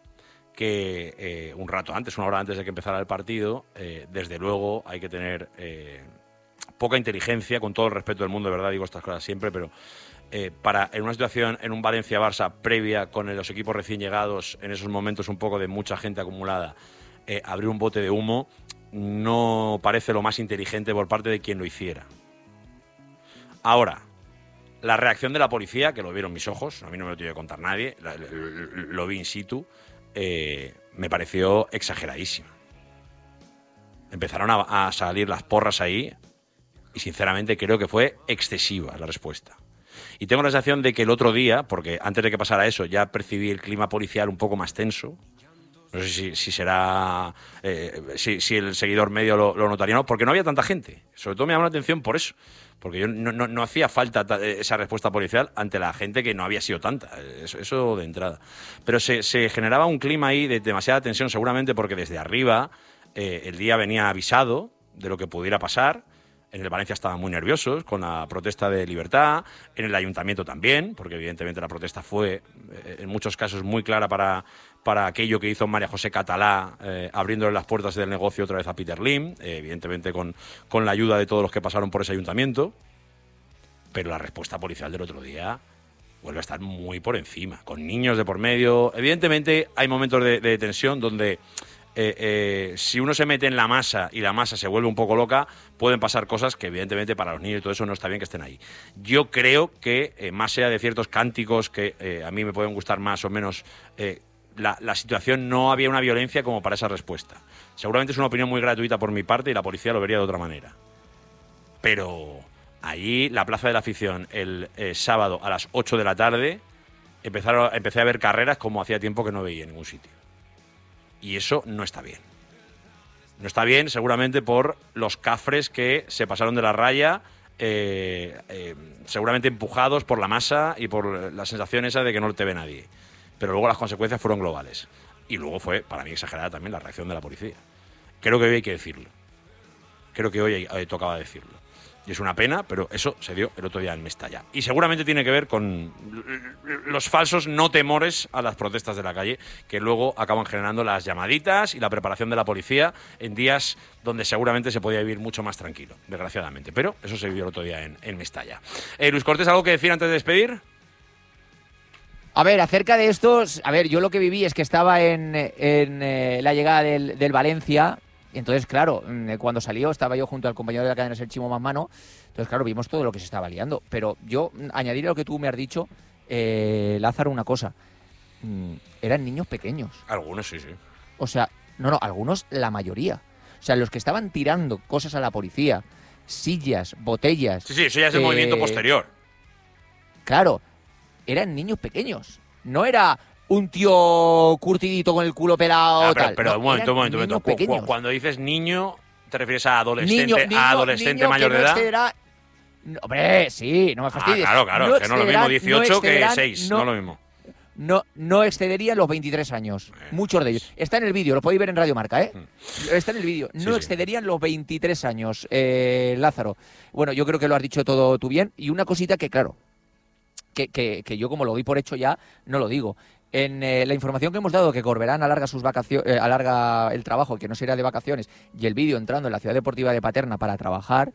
S1: que eh, un rato antes, una hora antes de que empezara el partido, eh, desde luego hay que tener eh, poca inteligencia, con todo el respeto del mundo, de verdad digo estas cosas siempre, pero eh, para en una situación, en un Valencia-Barça previa con los equipos recién llegados, en esos momentos un poco de mucha gente acumulada, eh, abrir un bote de humo no parece lo más inteligente por parte de quien lo hiciera. Ahora, la reacción de la policía, que lo vieron mis ojos, a mí no me lo tiene que contar nadie, lo, lo, lo vi in situ, Eh, me pareció exageradísima. Empezaron a, a salir las porras ahí y sinceramente creo que fue excesiva la respuesta. Y tengo la sensación de que el otro día, porque antes de que pasara eso ya percibí el clima policial un poco más tenso. No sé si, si será eh, si, si el seguidor medio lo, lo notaría o no, porque no había tanta gente. Sobre todo me llamó la atención por eso, porque yo no, no, no hacía falta esa respuesta policial ante la gente que no había sido tanta, eso, eso de entrada. Pero se, se generaba un clima ahí de demasiada tensión, seguramente porque desde arriba eh, el día venía avisado de lo que pudiera pasar. En el Valencia estaban muy nerviosos con la protesta de Libertad, en el Ayuntamiento también, porque evidentemente la protesta fue eh, en muchos casos muy clara para, para aquello que hizo María José Catalá, eh, abriéndole las puertas del negocio otra vez a Peter Lim, eh, evidentemente con, con la ayuda de todos los que pasaron por ese Ayuntamiento. Pero la respuesta policial del otro día vuelve a estar muy por encima, con niños de por medio. Evidentemente hay momentos de, de tensión donde Eh, eh, si uno se mete en la masa y la masa se vuelve un poco loca, pueden pasar cosas que evidentemente para los niños y todo eso no está bien que estén ahí. Yo creo que, eh, más allá de ciertos cánticos que eh, a mí me pueden gustar más o menos, eh, la, la situación no había una violencia como para esa respuesta. Seguramente es una opinión muy gratuita por mi parte y la policía lo vería de otra manera. Pero allí, la Plaza de la Afición, el eh, sábado a las ocho de la tarde, empezaron, empecé a ver carreras como hacía tiempo que no veía en ningún sitio. Y eso no está bien. No está bien seguramente por los cafres que se pasaron de la raya, eh, eh, seguramente empujados por la masa y por la sensación esa de que no te ve nadie. Pero luego las consecuencias fueron globales. Y luego fue, para mí, exagerada también la reacción de la policía. Creo que hoy hay que decirlo. Creo que hoy, hoy tocaba decirlo. Y es una pena, pero eso se dio el otro día en Mestalla. Y seguramente tiene que ver con los falsos no temores a las protestas de la calle, que luego acaban generando las llamaditas y la preparación de la policía en días donde seguramente se podía vivir mucho más tranquilo, desgraciadamente. Pero eso se vivió el otro día en, en Mestalla. Eh, Luis Cortés, ¿algo que decir antes de despedir?
S2: A ver, acerca de estos, a ver, yo lo que viví es que estaba en, en eh, la llegada del, del Valencia. Y entonces, claro, cuando salió estaba yo junto al compañero de la cadena, el Chimo Mamano. Entonces, claro, vimos todo lo que se estaba liando. Pero yo, añadir a lo que tú me has dicho, eh, Lázaro, una cosa. Mm, eran niños pequeños.
S1: Algunos sí, sí.
S2: O sea, no, no, algunos, la mayoría. O sea, los que estaban tirando cosas a la policía, sillas, botellas...
S1: Sí, sí, eso ya es el eh, movimiento posterior.
S2: Claro, eran niños pequeños. No era un tío curtidito con el culo pelado.
S1: Ah, pero
S2: tal.
S1: pero
S2: no,
S1: un momento, un momento. un momento.
S2: Pequeños.
S1: Cuando dices niño, ¿te refieres a adolescente,
S2: niño, niño,
S1: a adolescente
S2: niño
S1: mayor
S2: que
S1: de
S2: no
S1: edad?
S2: Excederá... No, hombre, sí, no me fastidies.
S1: Ah, claro, claro, no es que no es lo mismo dieciocho no que seis, no, no lo mismo.
S2: No, no excedería los veintitrés años, eh, muchos de ellos. Está en el vídeo, lo podéis ver en Radio Marca, ¿eh? Está en el vídeo. No sí, excederían sí. los veintitrés años, eh, Lázaro. Bueno, yo creo que lo has dicho todo tú bien. Y una cosita que, claro, que, que, que yo como lo doy por hecho ya, no lo digo. En eh, la información que hemos dado, que Corberán alarga sus vacaciones, eh, alarga el trabajo, que no se irá de vacaciones, y el vídeo entrando en la Ciudad Deportiva de Paterna para trabajar,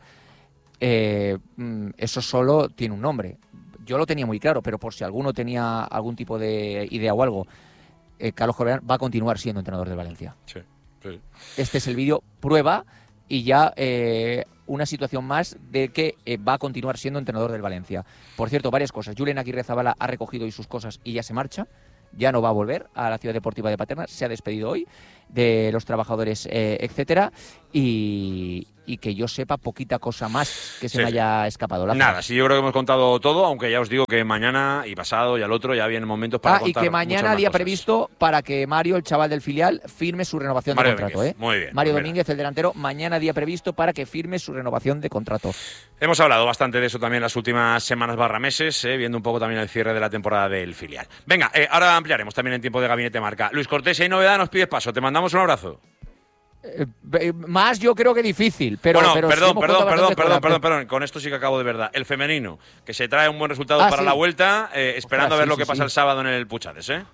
S2: eh, eso solo tiene un nombre. Yo lo tenía muy claro, pero por si alguno tenía algún tipo de idea o algo, eh, Carlos Corberán va a continuar siendo entrenador del Valencia.
S1: Sí, sí.
S2: Este es el vídeo prueba y ya eh, una situación más de que eh, va a continuar siendo entrenador del Valencia. Por cierto, varias cosas. Julen Aguirre Zabala ha recogido hoy sus cosas y ya se marcha. Ya no va a volver a la Ciudad Deportiva de Paterna. Se ha despedido hoy de los trabajadores, eh, etcétera. Y, y que yo sepa poquita cosa más que se sí, me haya sí. escapado. Lázaro.
S1: Nada, sí, yo creo que hemos contado todo, aunque ya os digo que mañana y pasado y al otro ya vienen momentos para
S2: ah,
S1: contar
S2: y que mañana día
S1: cosas.
S2: previsto para que Mario, el chaval del filial, firme su renovación
S1: Mario
S2: de contrato.
S1: Domínguez.
S2: ¿eh?
S1: Muy bien.
S2: Mario
S1: mira.
S2: Domínguez, el delantero, mañana día previsto para que firme su renovación de contrato.
S1: Hemos hablado bastante de eso también las últimas semanas barra meses, eh, viendo un poco también el cierre de la temporada del filial. Venga, eh, ahora ampliaremos también en tiempo de Gabinete Marca. Luis Cortés, si hay novedad, nos pides paso. Te mandamos un abrazo.
S2: Eh, más yo creo que difícil, pero,
S1: bueno,
S2: pero
S1: perdón,
S2: sí
S1: perdón, perdón, perdón, perdón, perdón, con esto sí que acabo de verdad. El femenino, que se trae un buen resultado
S2: ah,
S1: para
S2: sí.
S1: la vuelta, eh, esperando
S2: Ostras,
S1: a ver
S2: sí,
S1: lo
S2: sí,
S1: que pasa
S2: sí.
S1: el sábado en el Puchades, ¿eh?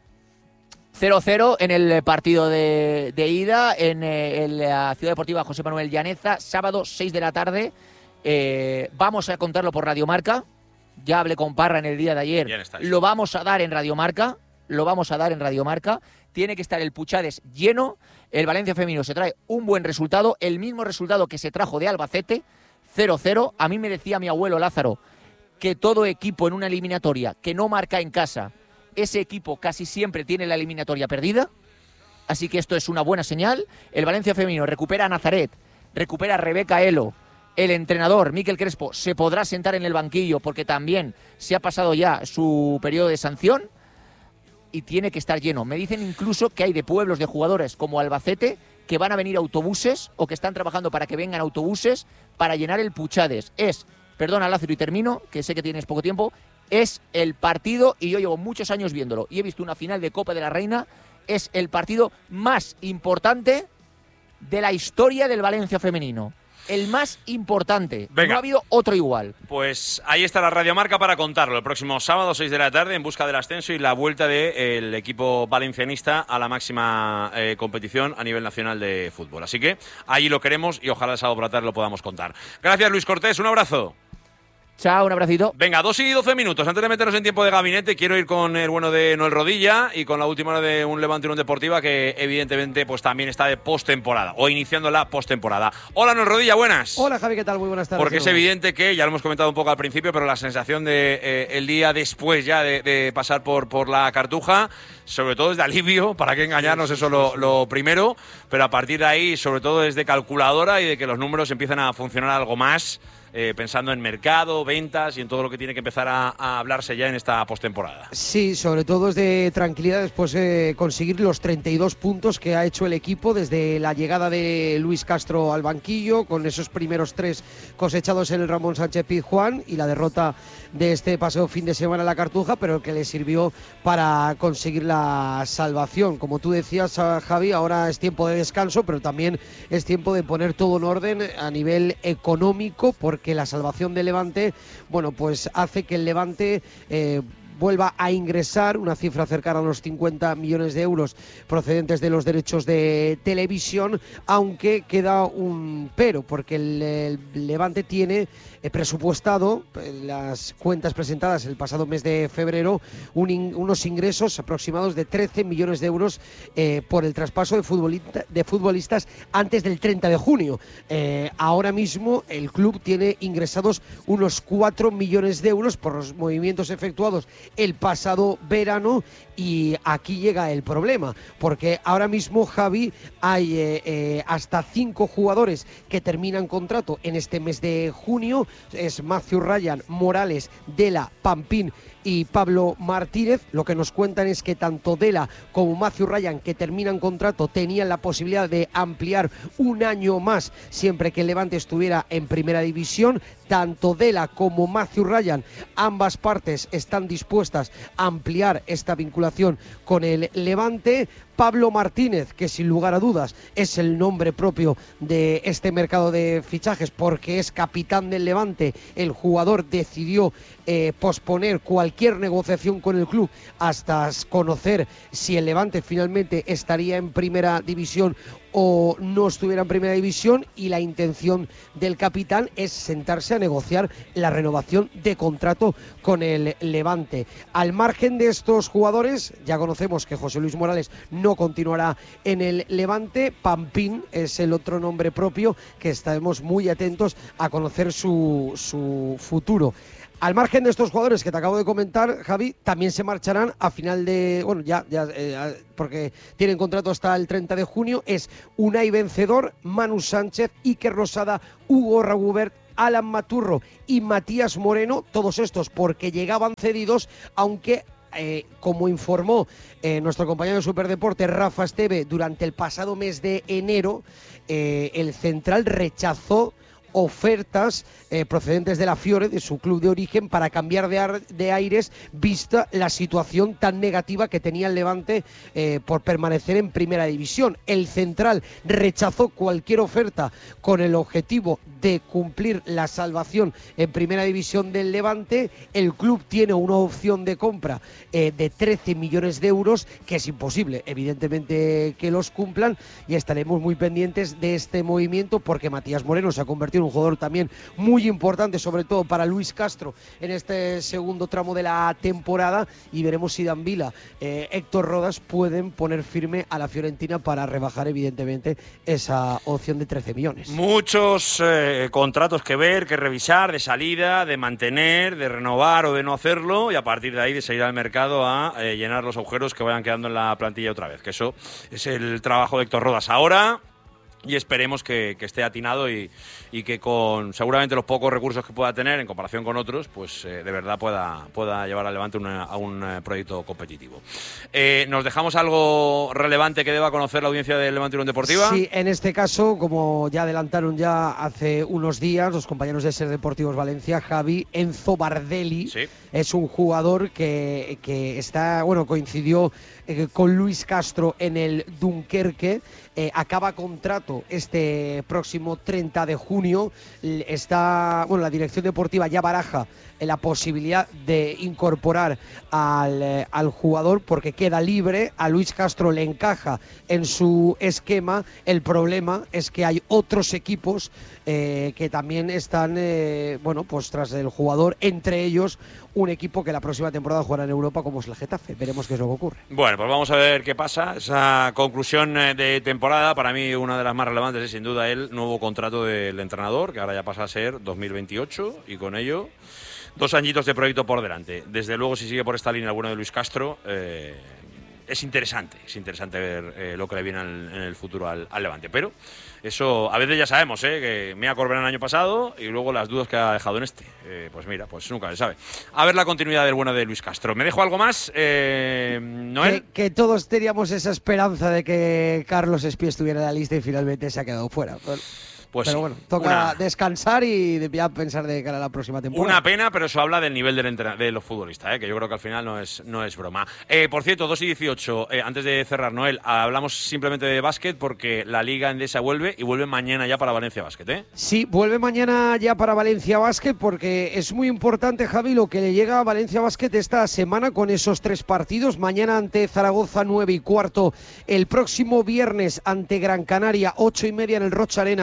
S2: cero cero en el partido de, de ida en, eh, en la Ciudad Deportiva José Manuel Llaneza, sábado seis de la tarde. Eh, vamos a contarlo por Radio Marca. Ya hablé con Parra en el día de ayer. Lo vamos a dar en Radio Marca. Lo vamos a dar en Radio Marca. Tiene que estar el Puchades lleno. El Valencia femenino se trae un buen resultado, el mismo resultado que se trajo de Albacete, cero cero. A mí me decía mi abuelo Lázaro que todo equipo en una eliminatoria que no marca en casa, ese equipo casi siempre tiene la eliminatoria perdida. Así que esto es una buena señal. El Valencia femenino recupera a Nazaret, recupera a Rebeca Elo. El entrenador, Miquel Crespo, se podrá sentar en el banquillo porque también se ha pasado ya su periodo de sanción. Y tiene que estar lleno. Me dicen incluso que hay de pueblos de jugadores como Albacete que van a venir autobuses o que están trabajando para que vengan autobuses para llenar el Puchades. Es, perdona Lázaro y termino, que sé que tienes poco tiempo, es el partido, y yo llevo muchos años viéndolo, y he visto una final de Copa de la Reina, es el partido más importante de la historia del Valencia femenino. El más importante.
S1: Venga.
S2: No ha habido otro igual.
S1: Pues ahí está la radiomarca para contarlo. El próximo sábado, seis de la tarde, en busca del ascenso y la vuelta del de, equipo valencianista a la máxima eh, competición a nivel nacional de fútbol. Así que ahí lo queremos y ojalá el sábado por la tarde lo podamos contar. Gracias, Luis Cortés. Un abrazo.
S2: Chao, un abracito.
S1: Venga, dos y doce minutos. Antes de meternos en tiempo de gabinete, quiero ir con el bueno de Noel Rodilla y con la última hora de un Levante y un Deportiva que evidentemente pues también está de postemporada o iniciando la postemporada. Hola, Noel Rodilla, buenas.
S3: Hola, Javi, ¿qué tal? Muy buenas tardes.
S1: Porque es evidente que, ya lo hemos comentado un poco al principio, pero la sensación de eh, el día después ya de, de pasar por, por la Cartuja, sobre todo es de alivio, para qué engañarnos, eso lo, lo primero, pero a partir de ahí, sobre todo es de calculadora y de que los números empiezan a funcionar algo más. Eh, pensando en mercado, ventas y en todo lo que tiene que empezar a, a hablarse ya en esta postemporada.
S3: Sí, sobre todo es de tranquilidad después de conseguir los treinta y dos puntos que ha hecho el equipo desde la llegada de Luis Castro al banquillo, con esos primeros tres cosechados en el Ramón Sánchez Pizjuán y la derrota de este paseo fin de semana en la Cartuja, pero que le sirvió para conseguir la salvación. Como tú decías, Javi, ahora es tiempo de descanso, pero también es tiempo de poner todo en orden a nivel económico, porque que la salvación del Levante, bueno, pues hace que el Levante eh, vuelva a ingresar una cifra cercana a los cincuenta millones de euros procedentes de los derechos de televisión, aunque queda un pero, porque el, el Levante tiene eh, presupuestado en las cuentas presentadas el pasado mes de febrero un in, unos ingresos aproximados de trece millones de euros eh, por el traspaso de, futbolista, de futbolistas antes del treinta de junio. Eh, ahora mismo el club tiene ingresados unos cuatro millones de euros por los movimientos efectuados el pasado verano. Y aquí llega el problema, porque ahora mismo, Javi, hay eh, eh, hasta cinco jugadores que terminan contrato en este mes de junio. Es Matthew Ryan, Morales, Dela, Pampín y Pablo Martínez. Lo que nos cuentan es que tanto Dela como Matthew Ryan, que terminan contrato, tenían la posibilidad de ampliar un año más siempre que el Levante estuviera en primera división. Tanto Dela como Matthew Ryan, ambas partes están dispuestas a ampliar esta vinculación con el Levante. Pablo Martínez, que sin lugar a dudas es el nombre propio de este mercado de fichajes porque es capitán del Levante, el jugador decidió eh, posponer cualquier negociación con el club hasta conocer si el Levante finalmente estaría en primera división o no estuviera en primera división, y la intención del capitán es sentarse a negociar la renovación de contrato con el Levante. Al margen de estos jugadores, ya conocemos que José Luis Morales no continuará en el Levante. Pampín es el otro nombre propio que estaremos muy atentos a conocer su, su futuro. Al margen de estos jugadores que te acabo de comentar, Javi, también se marcharán a final de... Bueno, ya, ya eh, porque tienen contrato hasta el treinta de junio. Es Unai Vencedor, Manu Sánchez, Iker Rosada, Hugo Ragubert, Alan Maturro y Matías Moreno. Todos estos porque llegaban cedidos, aunque... Eh, como informó eh, nuestro compañero de Superdeporte, Rafa Esteve, durante el pasado mes de enero, eh, el central rechazó ofertas eh, procedentes de la Fiore, de su club de origen, para cambiar de, ar- de aires, vista la situación tan negativa que tenía el Levante eh, por permanecer en primera división. El central rechazó cualquier oferta con el objetivo de cumplir la salvación en primera división del Levante. El club tiene una opción de compra eh, de trece millones de euros, que es imposible, evidentemente, que los cumplan, y estaremos muy pendientes de este movimiento porque Matías Moreno se ha convertido en un jugador también muy importante, sobre todo para Luis Castro en este segundo tramo de la temporada, y veremos si Dan Vila, eh, Héctor Rodas pueden poner firme a la Fiorentina para rebajar evidentemente esa opción de trece millones.
S1: Muchos eh, contratos que ver, que revisar, de salida, de mantener, de renovar o de no hacerlo, y a partir de ahí de salir al mercado a eh, llenar los agujeros que vayan quedando en la plantilla otra vez, que eso es el trabajo de Héctor Rodas ahora. Y esperemos que, que esté atinado y, y que con seguramente los pocos recursos que pueda tener en comparación con otros, pues eh, de verdad pueda, pueda llevar al Levante una, a un eh, proyecto competitivo. Eh, ¿Nos dejamos algo relevante que deba conocer la audiencia del Levante Unión Deportiva?
S3: Sí, en este caso, como ya adelantaron ya hace unos días los compañeros de Ser Deportivos Valencia, Javi, Enzo Bardelli, sí, es un jugador que, que está, bueno, coincidió eh, con Luis Castro en el Dunkerque. Eh, acaba contrato este próximo treinta de junio. Está, bueno, la dirección deportiva ya baraja la posibilidad de incorporar al, eh, al jugador porque queda libre. A Luis Castro le encaja en su esquema. El problema es que hay otros equipos eh, que también están, eh, bueno, pues tras el jugador, entre ellos un equipo que la próxima temporada jugará en Europa, como es el Getafe. Veremos qué es lo que ocurre.
S1: Bueno, pues vamos a ver qué pasa. Esa conclusión de temporada, para mí una de las más relevantes es sin duda el nuevo contrato del entrenador, que ahora ya pasa a ser dos mil veintiocho, y con ello dos añitos de proyecto por delante. Desde luego, si sigue por esta línea el bueno de Luis Castro, eh, es interesante, es interesante ver eh, lo que le viene al, en el futuro al, al Levante. Pero eso, a veces ya sabemos, ¿eh? Que Mea Corberán el año pasado y luego las dudas que ha dejado en este. Eh, pues mira, pues nunca se sabe. A ver la continuidad del bueno de Luis Castro. ¿Me dejo algo más, eh, Noel?
S3: Que, que todos teníamos esa esperanza de que Carlos Espí estuviera en la lista y finalmente se ha quedado fuera. Pero...
S1: Pues
S3: pero
S1: sí,
S3: bueno, toca
S1: una,
S3: descansar y ya pensar de cara a la próxima temporada.
S1: Una pena, pero eso habla del nivel del entrena, de los futbolistas, ¿eh? Que yo creo que al final no es, no es broma. Eh, por cierto, dos y dieciocho, eh, antes de cerrar, Noel, hablamos simplemente de básquet porque la Liga Endesa vuelve y vuelve mañana ya para Valencia Básquet, ¿eh?
S3: Sí, vuelve mañana ya para Valencia Básquet porque es muy importante, Javi, lo que le llega a Valencia Básquet esta semana con esos tres partidos. Mañana ante Zaragoza, nueve y cuarto. El próximo viernes ante Gran Canaria, ocho y media en el Rocha Arena. Y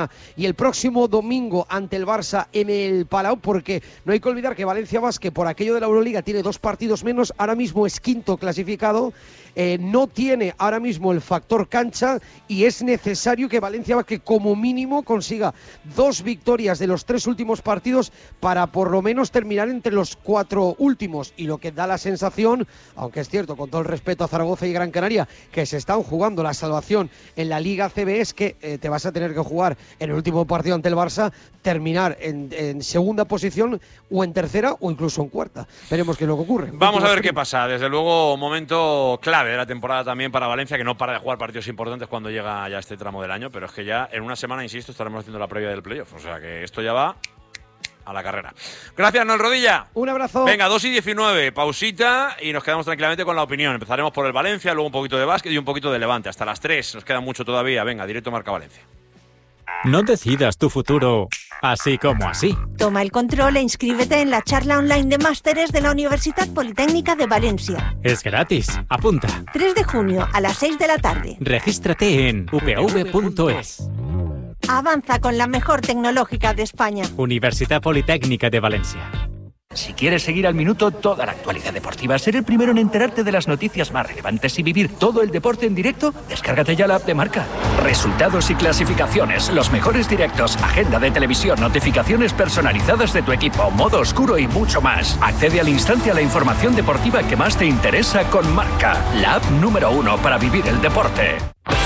S3: y el próximo domingo ante el Barça en el Palau, porque no hay que olvidar que Valencia Basket, por aquello de la Euroliga, tiene dos partidos menos, ahora mismo es quinto clasificado, eh, no tiene ahora mismo el factor cancha y es necesario que Valencia Basket como mínimo consiga dos victorias de los tres últimos partidos para por lo menos terminar entre los cuatro últimos, y lo que da la sensación, aunque es cierto, con todo el respeto a Zaragoza y Gran Canaria, que se están jugando la salvación en la Liga C B, es que eh, te vas a tener que jugar en el último partido ante el Barça, terminar en, en segunda posición o en tercera o incluso en cuarta. Veremos qué es lo que ocurre.
S1: Vamos a ver qué pasa. Desde luego, momento clave de la temporada también para Valencia, que no para de jugar partidos importantes cuando llega ya este tramo del año, pero es que ya en una semana, insisto, estaremos haciendo la previa del playoff. O sea que esto ya va a la carrera. Gracias, Noel Rodilla.
S3: Un abrazo.
S1: Venga, dos y diecinueve, pausita y nos quedamos tranquilamente con la opinión. Empezaremos por el Valencia, luego un poquito de básquet y un poquito de Levante. Hasta las tres, nos queda mucho todavía. Venga, directo Marca Valencia.
S6: No decidas tu futuro así como así.
S7: Toma el control e inscríbete en la charla online de másteres de la Universidad Politécnica de Valencia.
S6: Es gratis. Apunta.
S7: tres de junio a las seis de la tarde.
S6: Regístrate en u p v punto es.
S7: Avanza con la mejor tecnológica de España.
S6: Universidad Politécnica de Valencia.
S8: Si quieres seguir al minuto toda la actualidad deportiva, ser el primero en enterarte de las noticias más relevantes y vivir todo el deporte en directo, descárgate ya la app de Marca. Resultados y clasificaciones, los mejores directos, agenda de televisión, notificaciones personalizadas de tu equipo, modo oscuro y mucho más. Accede al instante a la información deportiva que más te interesa con Marca, la app número uno para vivir el deporte.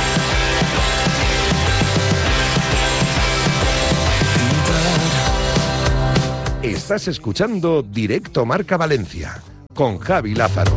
S10: Estás escuchando Directo Marca Valencia con Javi Lázaro.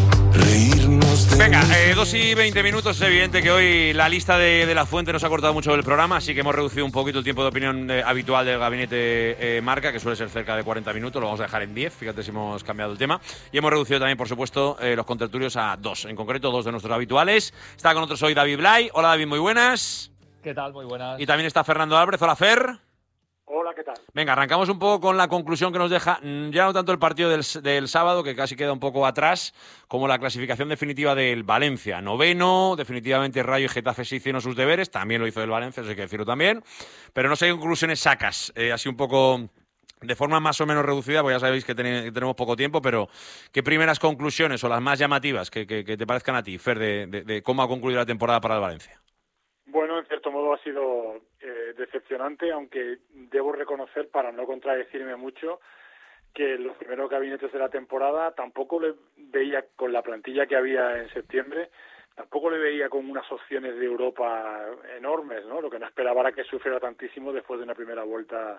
S1: Venga, eh, dos y veinte minutos. Es evidente que hoy la lista de, de la fuente nos ha cortado mucho del programa, así que hemos reducido un poquito el tiempo de opinión eh, habitual del gabinete eh, Marca, que suele ser cerca de cuarenta minutos. Lo vamos a dejar en diez, fíjate si hemos cambiado el tema. Y hemos reducido también, por supuesto, eh, los contertulios a dos, en concreto dos de nuestros habituales. Está con nosotros hoy David Blay. Hola David, muy buenas.
S11: ¿Qué tal? Muy buenas.
S1: Y también está Fernando Álvarez. Hola Fer.
S5: Hola, ¿qué tal?
S1: Venga, arrancamos un poco con la conclusión que nos deja ya no tanto el partido del, del sábado, que casi queda un poco atrás, como la clasificación definitiva del Valencia. Noveno, definitivamente Rayo y Getafe se hicieron sus deberes, también lo hizo el Valencia, eso hay que decirlo también, pero no sé qué conclusiones sacas, eh, así un poco de forma más o menos reducida, porque ya sabéis que, ten, que tenemos poco tiempo, pero ¿qué primeras conclusiones o las más llamativas que, que, que te parezcan a ti, Fer, de, de, de cómo ha concluido la temporada para el Valencia?
S12: Bueno, en cierto modo ha sido eh, decepcionante, aunque debo reconocer, para no contradecirme mucho, que los primeros gabinetes de la temporada tampoco le veía, con la plantilla que había en septiembre, tampoco le veía con unas opciones de Europa enormes, ¿no? Lo que no esperaba era que sufriera tantísimo después de una primera vuelta,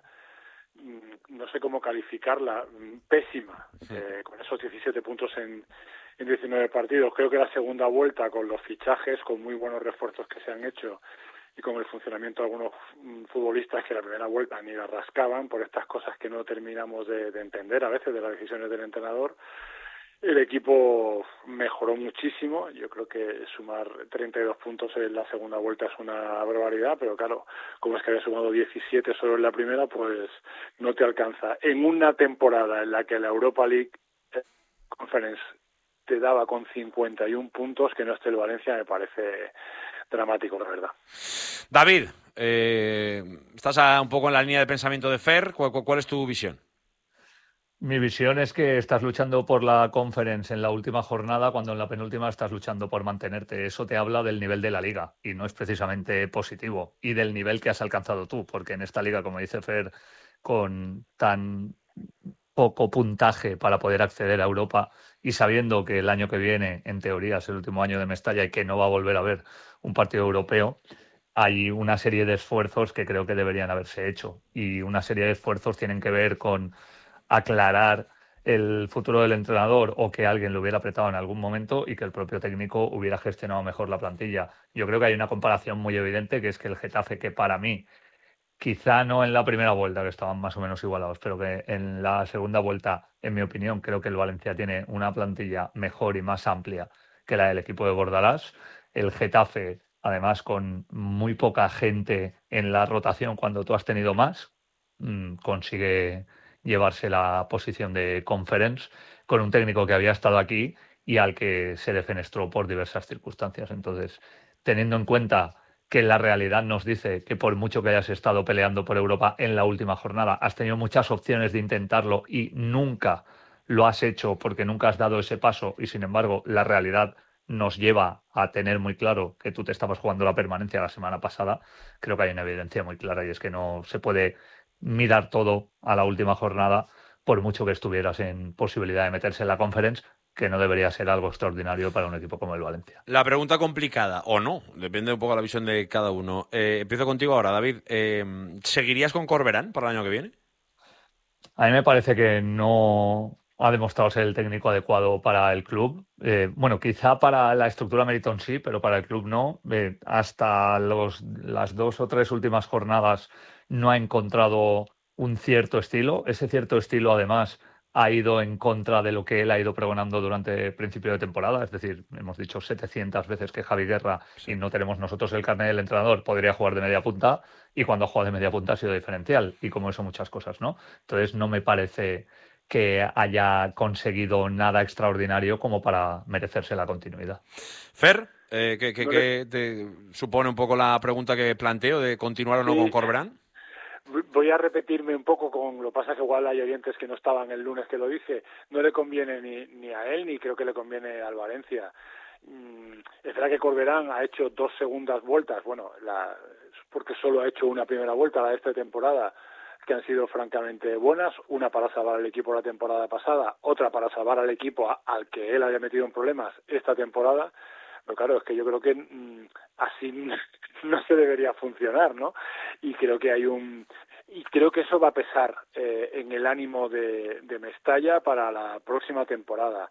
S12: no sé cómo calificarla, pésima, eh, con esos diecisiete puntos en, en diecinueve partidos. Creo que la segunda vuelta, con los fichajes, con muy buenos refuerzos que se han hecho y con el funcionamiento de algunos futbolistas que la primera vuelta ni la rascaban por estas cosas que no terminamos de, de entender a veces de las decisiones del entrenador, el equipo mejoró muchísimo. Yo creo que sumar treinta y dos puntos en la segunda vuelta es una barbaridad, pero claro, como es que había sumado diecisiete solo en la primera, pues no te alcanza. En una temporada en la que la Europa League Conference te daba con cincuenta y uno puntos, que no esté el Valencia me parece dramático, la verdad.
S1: David, eh, estás a, un poco en la línea de pensamiento de Fer. ¿Cuál, cuál es tu visión?
S11: Mi visión es que estás luchando por la Conference en la última jornada cuando en la penúltima estás luchando por mantenerte. Eso te habla del nivel de la liga y no es precisamente positivo. Y del nivel que has alcanzado tú, porque en esta liga, como dice Fer, con tan poco puntaje para poder acceder a Europa y sabiendo que el año que viene, en teoría, es el último año de Mestalla y que no va a volver a haber un partido europeo, hay una serie de esfuerzos que creo que deberían haberse hecho. Y una serie de esfuerzos tienen que ver con aclarar el futuro del entrenador o que alguien lo hubiera apretado en algún momento y que el propio técnico hubiera gestionado mejor la plantilla. Yo creo que hay una comparación muy evidente, que es que el Getafe, que para mí, quizá no en la primera vuelta, que estaban más o menos igualados, pero que en la segunda vuelta, en mi opinión, creo que el Valencia tiene una plantilla mejor y más amplia que la del equipo de Bordalás. El Getafe, además, con muy poca gente en la rotación cuando tú has tenido más, mmm, consigue llevarse la posición de Conference con un técnico que había estado aquí y al que se defenestró por diversas circunstancias. Entonces, teniendo en cuenta que la realidad nos dice que por mucho que hayas estado peleando por Europa en la última jornada, has tenido muchas opciones de intentarlo y nunca lo has hecho porque nunca has dado ese paso y, sin embargo, la realidad nos lleva a tener muy claro que tú te estabas jugando la permanencia la semana pasada. Creo que hay una evidencia muy clara y es que no se puede mirar todo a la última jornada por mucho que estuvieras en posibilidad de meterse en la Conference, que no debería ser algo extraordinario para un equipo como el Valencia.
S1: La pregunta complicada, o no, depende un poco de la visión de cada uno. Eh, empiezo contigo ahora, David. Eh, ¿Seguirías con Corberán para el año que viene?
S11: A mí me parece que no ha demostrado ser el técnico adecuado para el club. Eh, bueno, quizá para la estructura Meriton sí, pero para el club no. Eh, hasta los, las dos o tres últimas jornadas no ha encontrado un cierto estilo. Ese cierto estilo, además, ha ido en contra de lo que él ha ido pregonando durante el principio de temporada. Es decir, hemos dicho setecientas veces que Javi Guerra, sí, y no tenemos nosotros el carnet del entrenador, podría jugar de media punta, y cuando ha jugado de media punta ha sido diferencial, y como eso muchas cosas, ¿no? Entonces no me parece que haya conseguido nada extraordinario como para merecerse la continuidad.
S1: Fer, eh, ¿qué, qué, qué te supone un poco la pregunta que planteo de continuar o no sí. con Corberán?
S12: Voy a repetirme un poco con lo que pasa que igual hay oyentes que no estaban el lunes que lo dije. No le conviene ni, ni a él ni creo que le conviene al Valencia. Mm, es verdad que Corberán ha hecho dos segundas vueltas, bueno, la, porque solo ha hecho una primera vuelta la de esta temporada, que han sido francamente buenas, una para salvar al equipo la temporada pasada, otra para salvar al equipo a, al que él había metido en problemas esta temporada. Pero claro, es que yo creo que mmm, así no se debería funcionar, ¿no? Y creo que hay un y creo que eso va a pesar eh, en el ánimo de, de Mestalla para la próxima temporada.